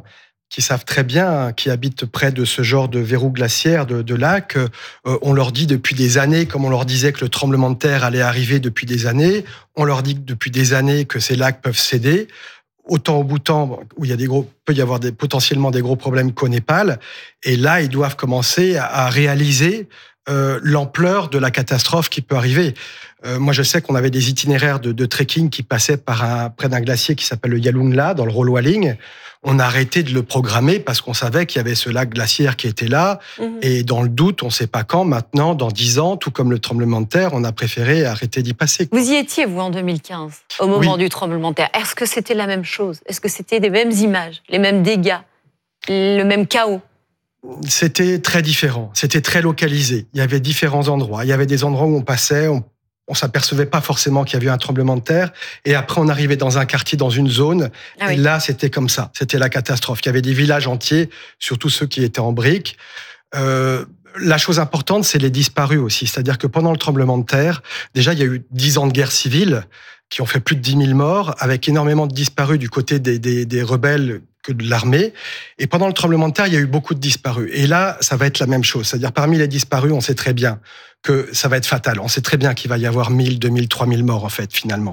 qui savent très bien, qui habitent près de ce genre de verrou glaciaire, de, de lac. Euh, on leur dit depuis des années, comme on leur disait que le tremblement de terre allait arriver depuis des années, on leur dit depuis des années que ces lacs peuvent céder. Autant au Bhoutan, où il y a des gros, peut y avoir des, potentiellement des gros problèmes qu'au Népal. Et là, ils doivent commencer à, à réaliser euh, l'ampleur de la catastrophe qui peut arriver. Euh, moi, je sais qu'on avait des itinéraires de, de trekking qui passaient par un, près d'un glacier qui s'appelle le Yalunla, dans le Roloaling. On a arrêté de le programmer parce qu'on savait qu'il y avait ce lac glaciaire qui était là. Mmh. Et dans le doute, on ne sait pas quand, maintenant, dans dix ans, tout comme le tremblement de terre, on a préféré arrêter d'y passer. Vous y étiez, vous, en deux mille quinze, au moment oui. du tremblement de terre. Est-ce que c'était la même chose? Est-ce que c'était les mêmes images, les mêmes dégâts, le même chaos? C'était très différent. C'était très localisé. Il y avait différents endroits. Il y avait des endroits où on passait, on on s'apercevait pas forcément qu'il y avait eu un tremblement de terre. Et après, on arrivait dans un quartier, dans une zone. Ah oui. Et là, c'était comme ça. C'était la catastrophe. Il y avait des villages entiers, surtout ceux qui étaient en briques. Euh, la chose importante, c'est les disparus aussi. C'est-à-dire que pendant le tremblement de terre, déjà, il y a eu dix ans de guerre civile qui ont fait plus de dix mille morts, avec énormément de disparus du côté des, des, des rebelles que de l'armée. Et pendant le tremblement de terre, il y a eu beaucoup de disparus. Et là, ça va être la même chose. C'est-à-dire, parmi les disparus, on sait très bien que ça va être fatal. On sait très bien qu'il va y avoir mille, deux mille, trois mille morts, en fait, finalement.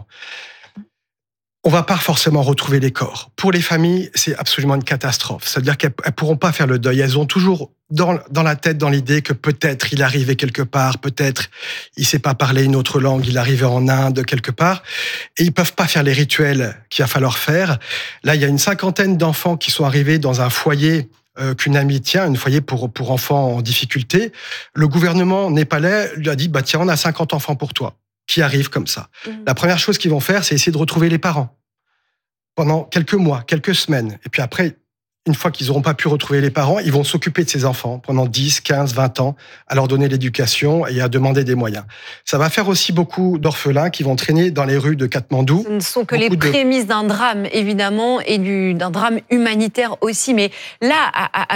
On va pas forcément retrouver les corps. Pour les familles, c'est absolument une catastrophe. C'est-à-dire qu'elles ne pourront pas faire le deuil. Elles ont toujours dans, dans la tête, dans l'idée que peut-être il arrivait quelque part, peut-être il sait pas parler une autre langue, il arrivait en Inde quelque part, et ils peuvent pas faire les rituels qu'il va falloir faire. Là, il y a une cinquantaine d'enfants qui sont arrivés dans un foyer euh, qu'une amie tient, un foyer pour, pour enfants en difficulté. Le gouvernement népalais lui a dit, bah tiens, on a cinquante enfants pour toi, qui arrivent comme ça. Mmh. La première chose qu'ils vont faire, c'est essayer de retrouver les parents pendant quelques mois, quelques semaines. Et puis après, une fois qu'ils n'auront pas pu retrouver les parents, ils vont s'occuper de ces enfants pendant dix, quinze, vingt ans, à leur donner l'éducation et à demander des moyens. Ça va faire aussi beaucoup d'orphelins qui vont traîner dans les rues de Katmandou. Ce ne sont que les prémices de... d'un drame, évidemment, et du, d'un drame humanitaire aussi. Mais là, à, à